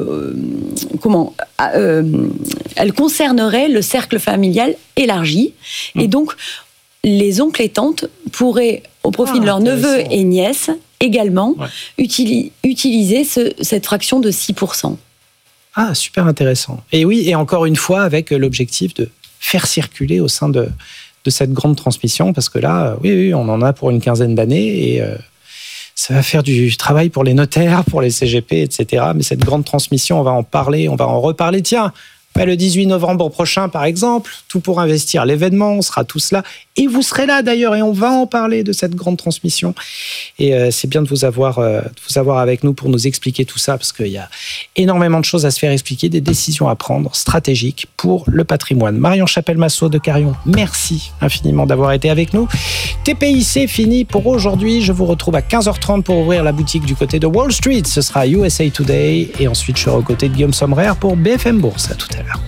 elle concernerait le cercle familial élargi, et donc les oncles et tantes pourraient, au profit de leurs neveux et nièces, également utiliser cette fraction de 6%. Ah, super intéressant. Et oui, et encore une fois, avec l'objectif de faire circuler au sein de cette grande transmission, parce que là, oui, on en a pour une quinzaine d'années, et ça va faire du travail pour les notaires, pour les CGP, etc. Mais cette grande transmission, on va en parler, on va en reparler. Tiens, le 18 novembre prochain, par exemple, Tout pour investir, l'événement, on sera tous là. Et vous serez là, d'ailleurs, et on va en parler de cette grande transmission. Et c'est bien de vous avoir avec nous pour nous expliquer tout ça, parce qu'il y a énormément de choses à se faire expliquer, des décisions à prendre, stratégiques pour le patrimoine. Marion Chapelle-Massot de Carion, merci infiniment d'avoir été avec nous. TPI, c'est fini pour aujourd'hui. Je vous retrouve à 15h30 pour ouvrir la boutique du côté de Wall Street. Ce sera USA Today. Et ensuite, je serai aux côtés de Guillaume Sommerer pour BFM Bourse. À tout à l'heure.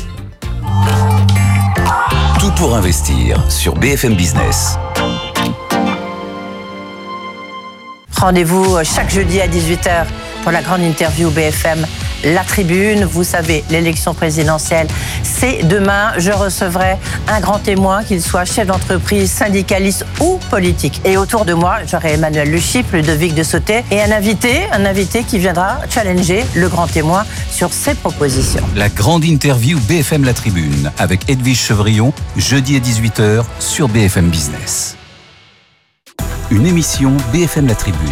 Tout pour investir sur BFM Business. Rendez-vous chaque jeudi à 18h pour la grande interview BFM La Tribune. Vous savez, l'élection présidentielle, c'est demain. Je recevrai un grand témoin, qu'il soit chef d'entreprise, syndicaliste ou politique. Et autour de moi, j'aurai Emmanuel Luchyp, Ludovic de Sauté et un invité qui viendra challenger le grand témoin sur ses propositions. La grande interview BFM La Tribune avec Edwige Chevrillon, jeudi à 18h sur BFM Business. Une émission BFM La Tribune.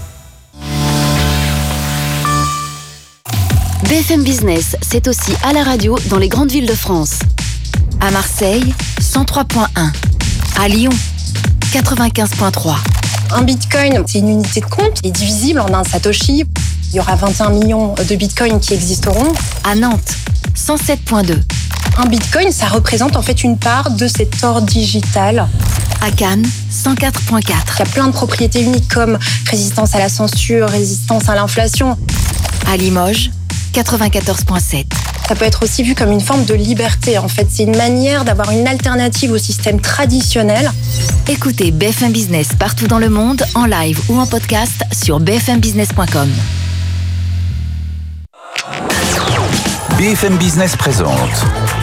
BFM Business, c'est aussi à la radio dans les grandes villes de France. À Marseille, 103.1. À Lyon, 95.3. Un bitcoin, c'est une unité de compte qui est divisible en un satoshi. Il y aura 21 millions de bitcoins qui existeront. À Nantes, 107.2. Un bitcoin, ça représente en fait une part de cet or digital. À Cannes, 104.4. Il y a plein de propriétés uniques comme résistance à la censure, résistance à l'inflation. À Limoges, 94.7. Ça peut être aussi vu comme une forme de liberté. En fait, c'est une manière d'avoir une alternative au système traditionnel. Écoutez BFM Business partout dans le monde, en live ou en podcast sur bfmbusiness.com. BFM Business présente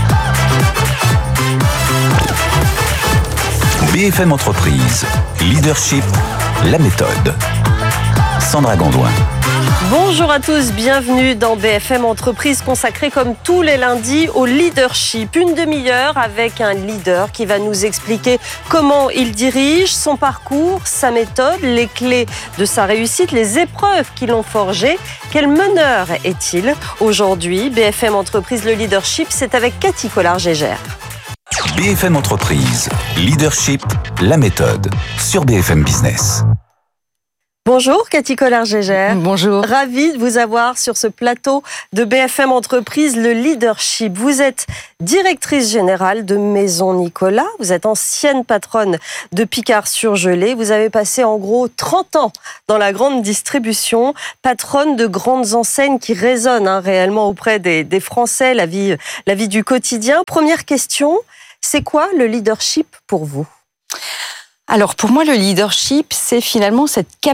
BFM Entreprise, Leadership, la méthode. Sandra Gondouin. Bonjour à tous, bienvenue dans BFM Entreprise consacrée comme tous les lundis au leadership. Une demi-heure avec un leader qui va nous expliquer comment il dirige, son parcours, sa méthode, les clés de sa réussite, les épreuves qui l'ont forgé. Quel meneur est-il aujourd'hui? BFM Entreprise, le leadership, c'est avec Cathy Collard-Gégère. BFM Entreprise, leadership, la méthode, sur BFM Business. Bonjour Cathy Collard-Gégère. Bonjour. Ravie de vous avoir sur ce plateau de BFM Entreprise, le leadership. Vous êtes directrice générale de Maison Nicolas. Vous êtes ancienne patronne de Picard-Surgelés. Vous avez passé en gros 30 ans dans la grande distribution, patronne de grandes enseignes qui résonnent réellement auprès des Français, la vie du quotidien. Première question, c'est quoi le leadership pour vous ? Alors pour moi, le leadership, c'est finalement cette capacité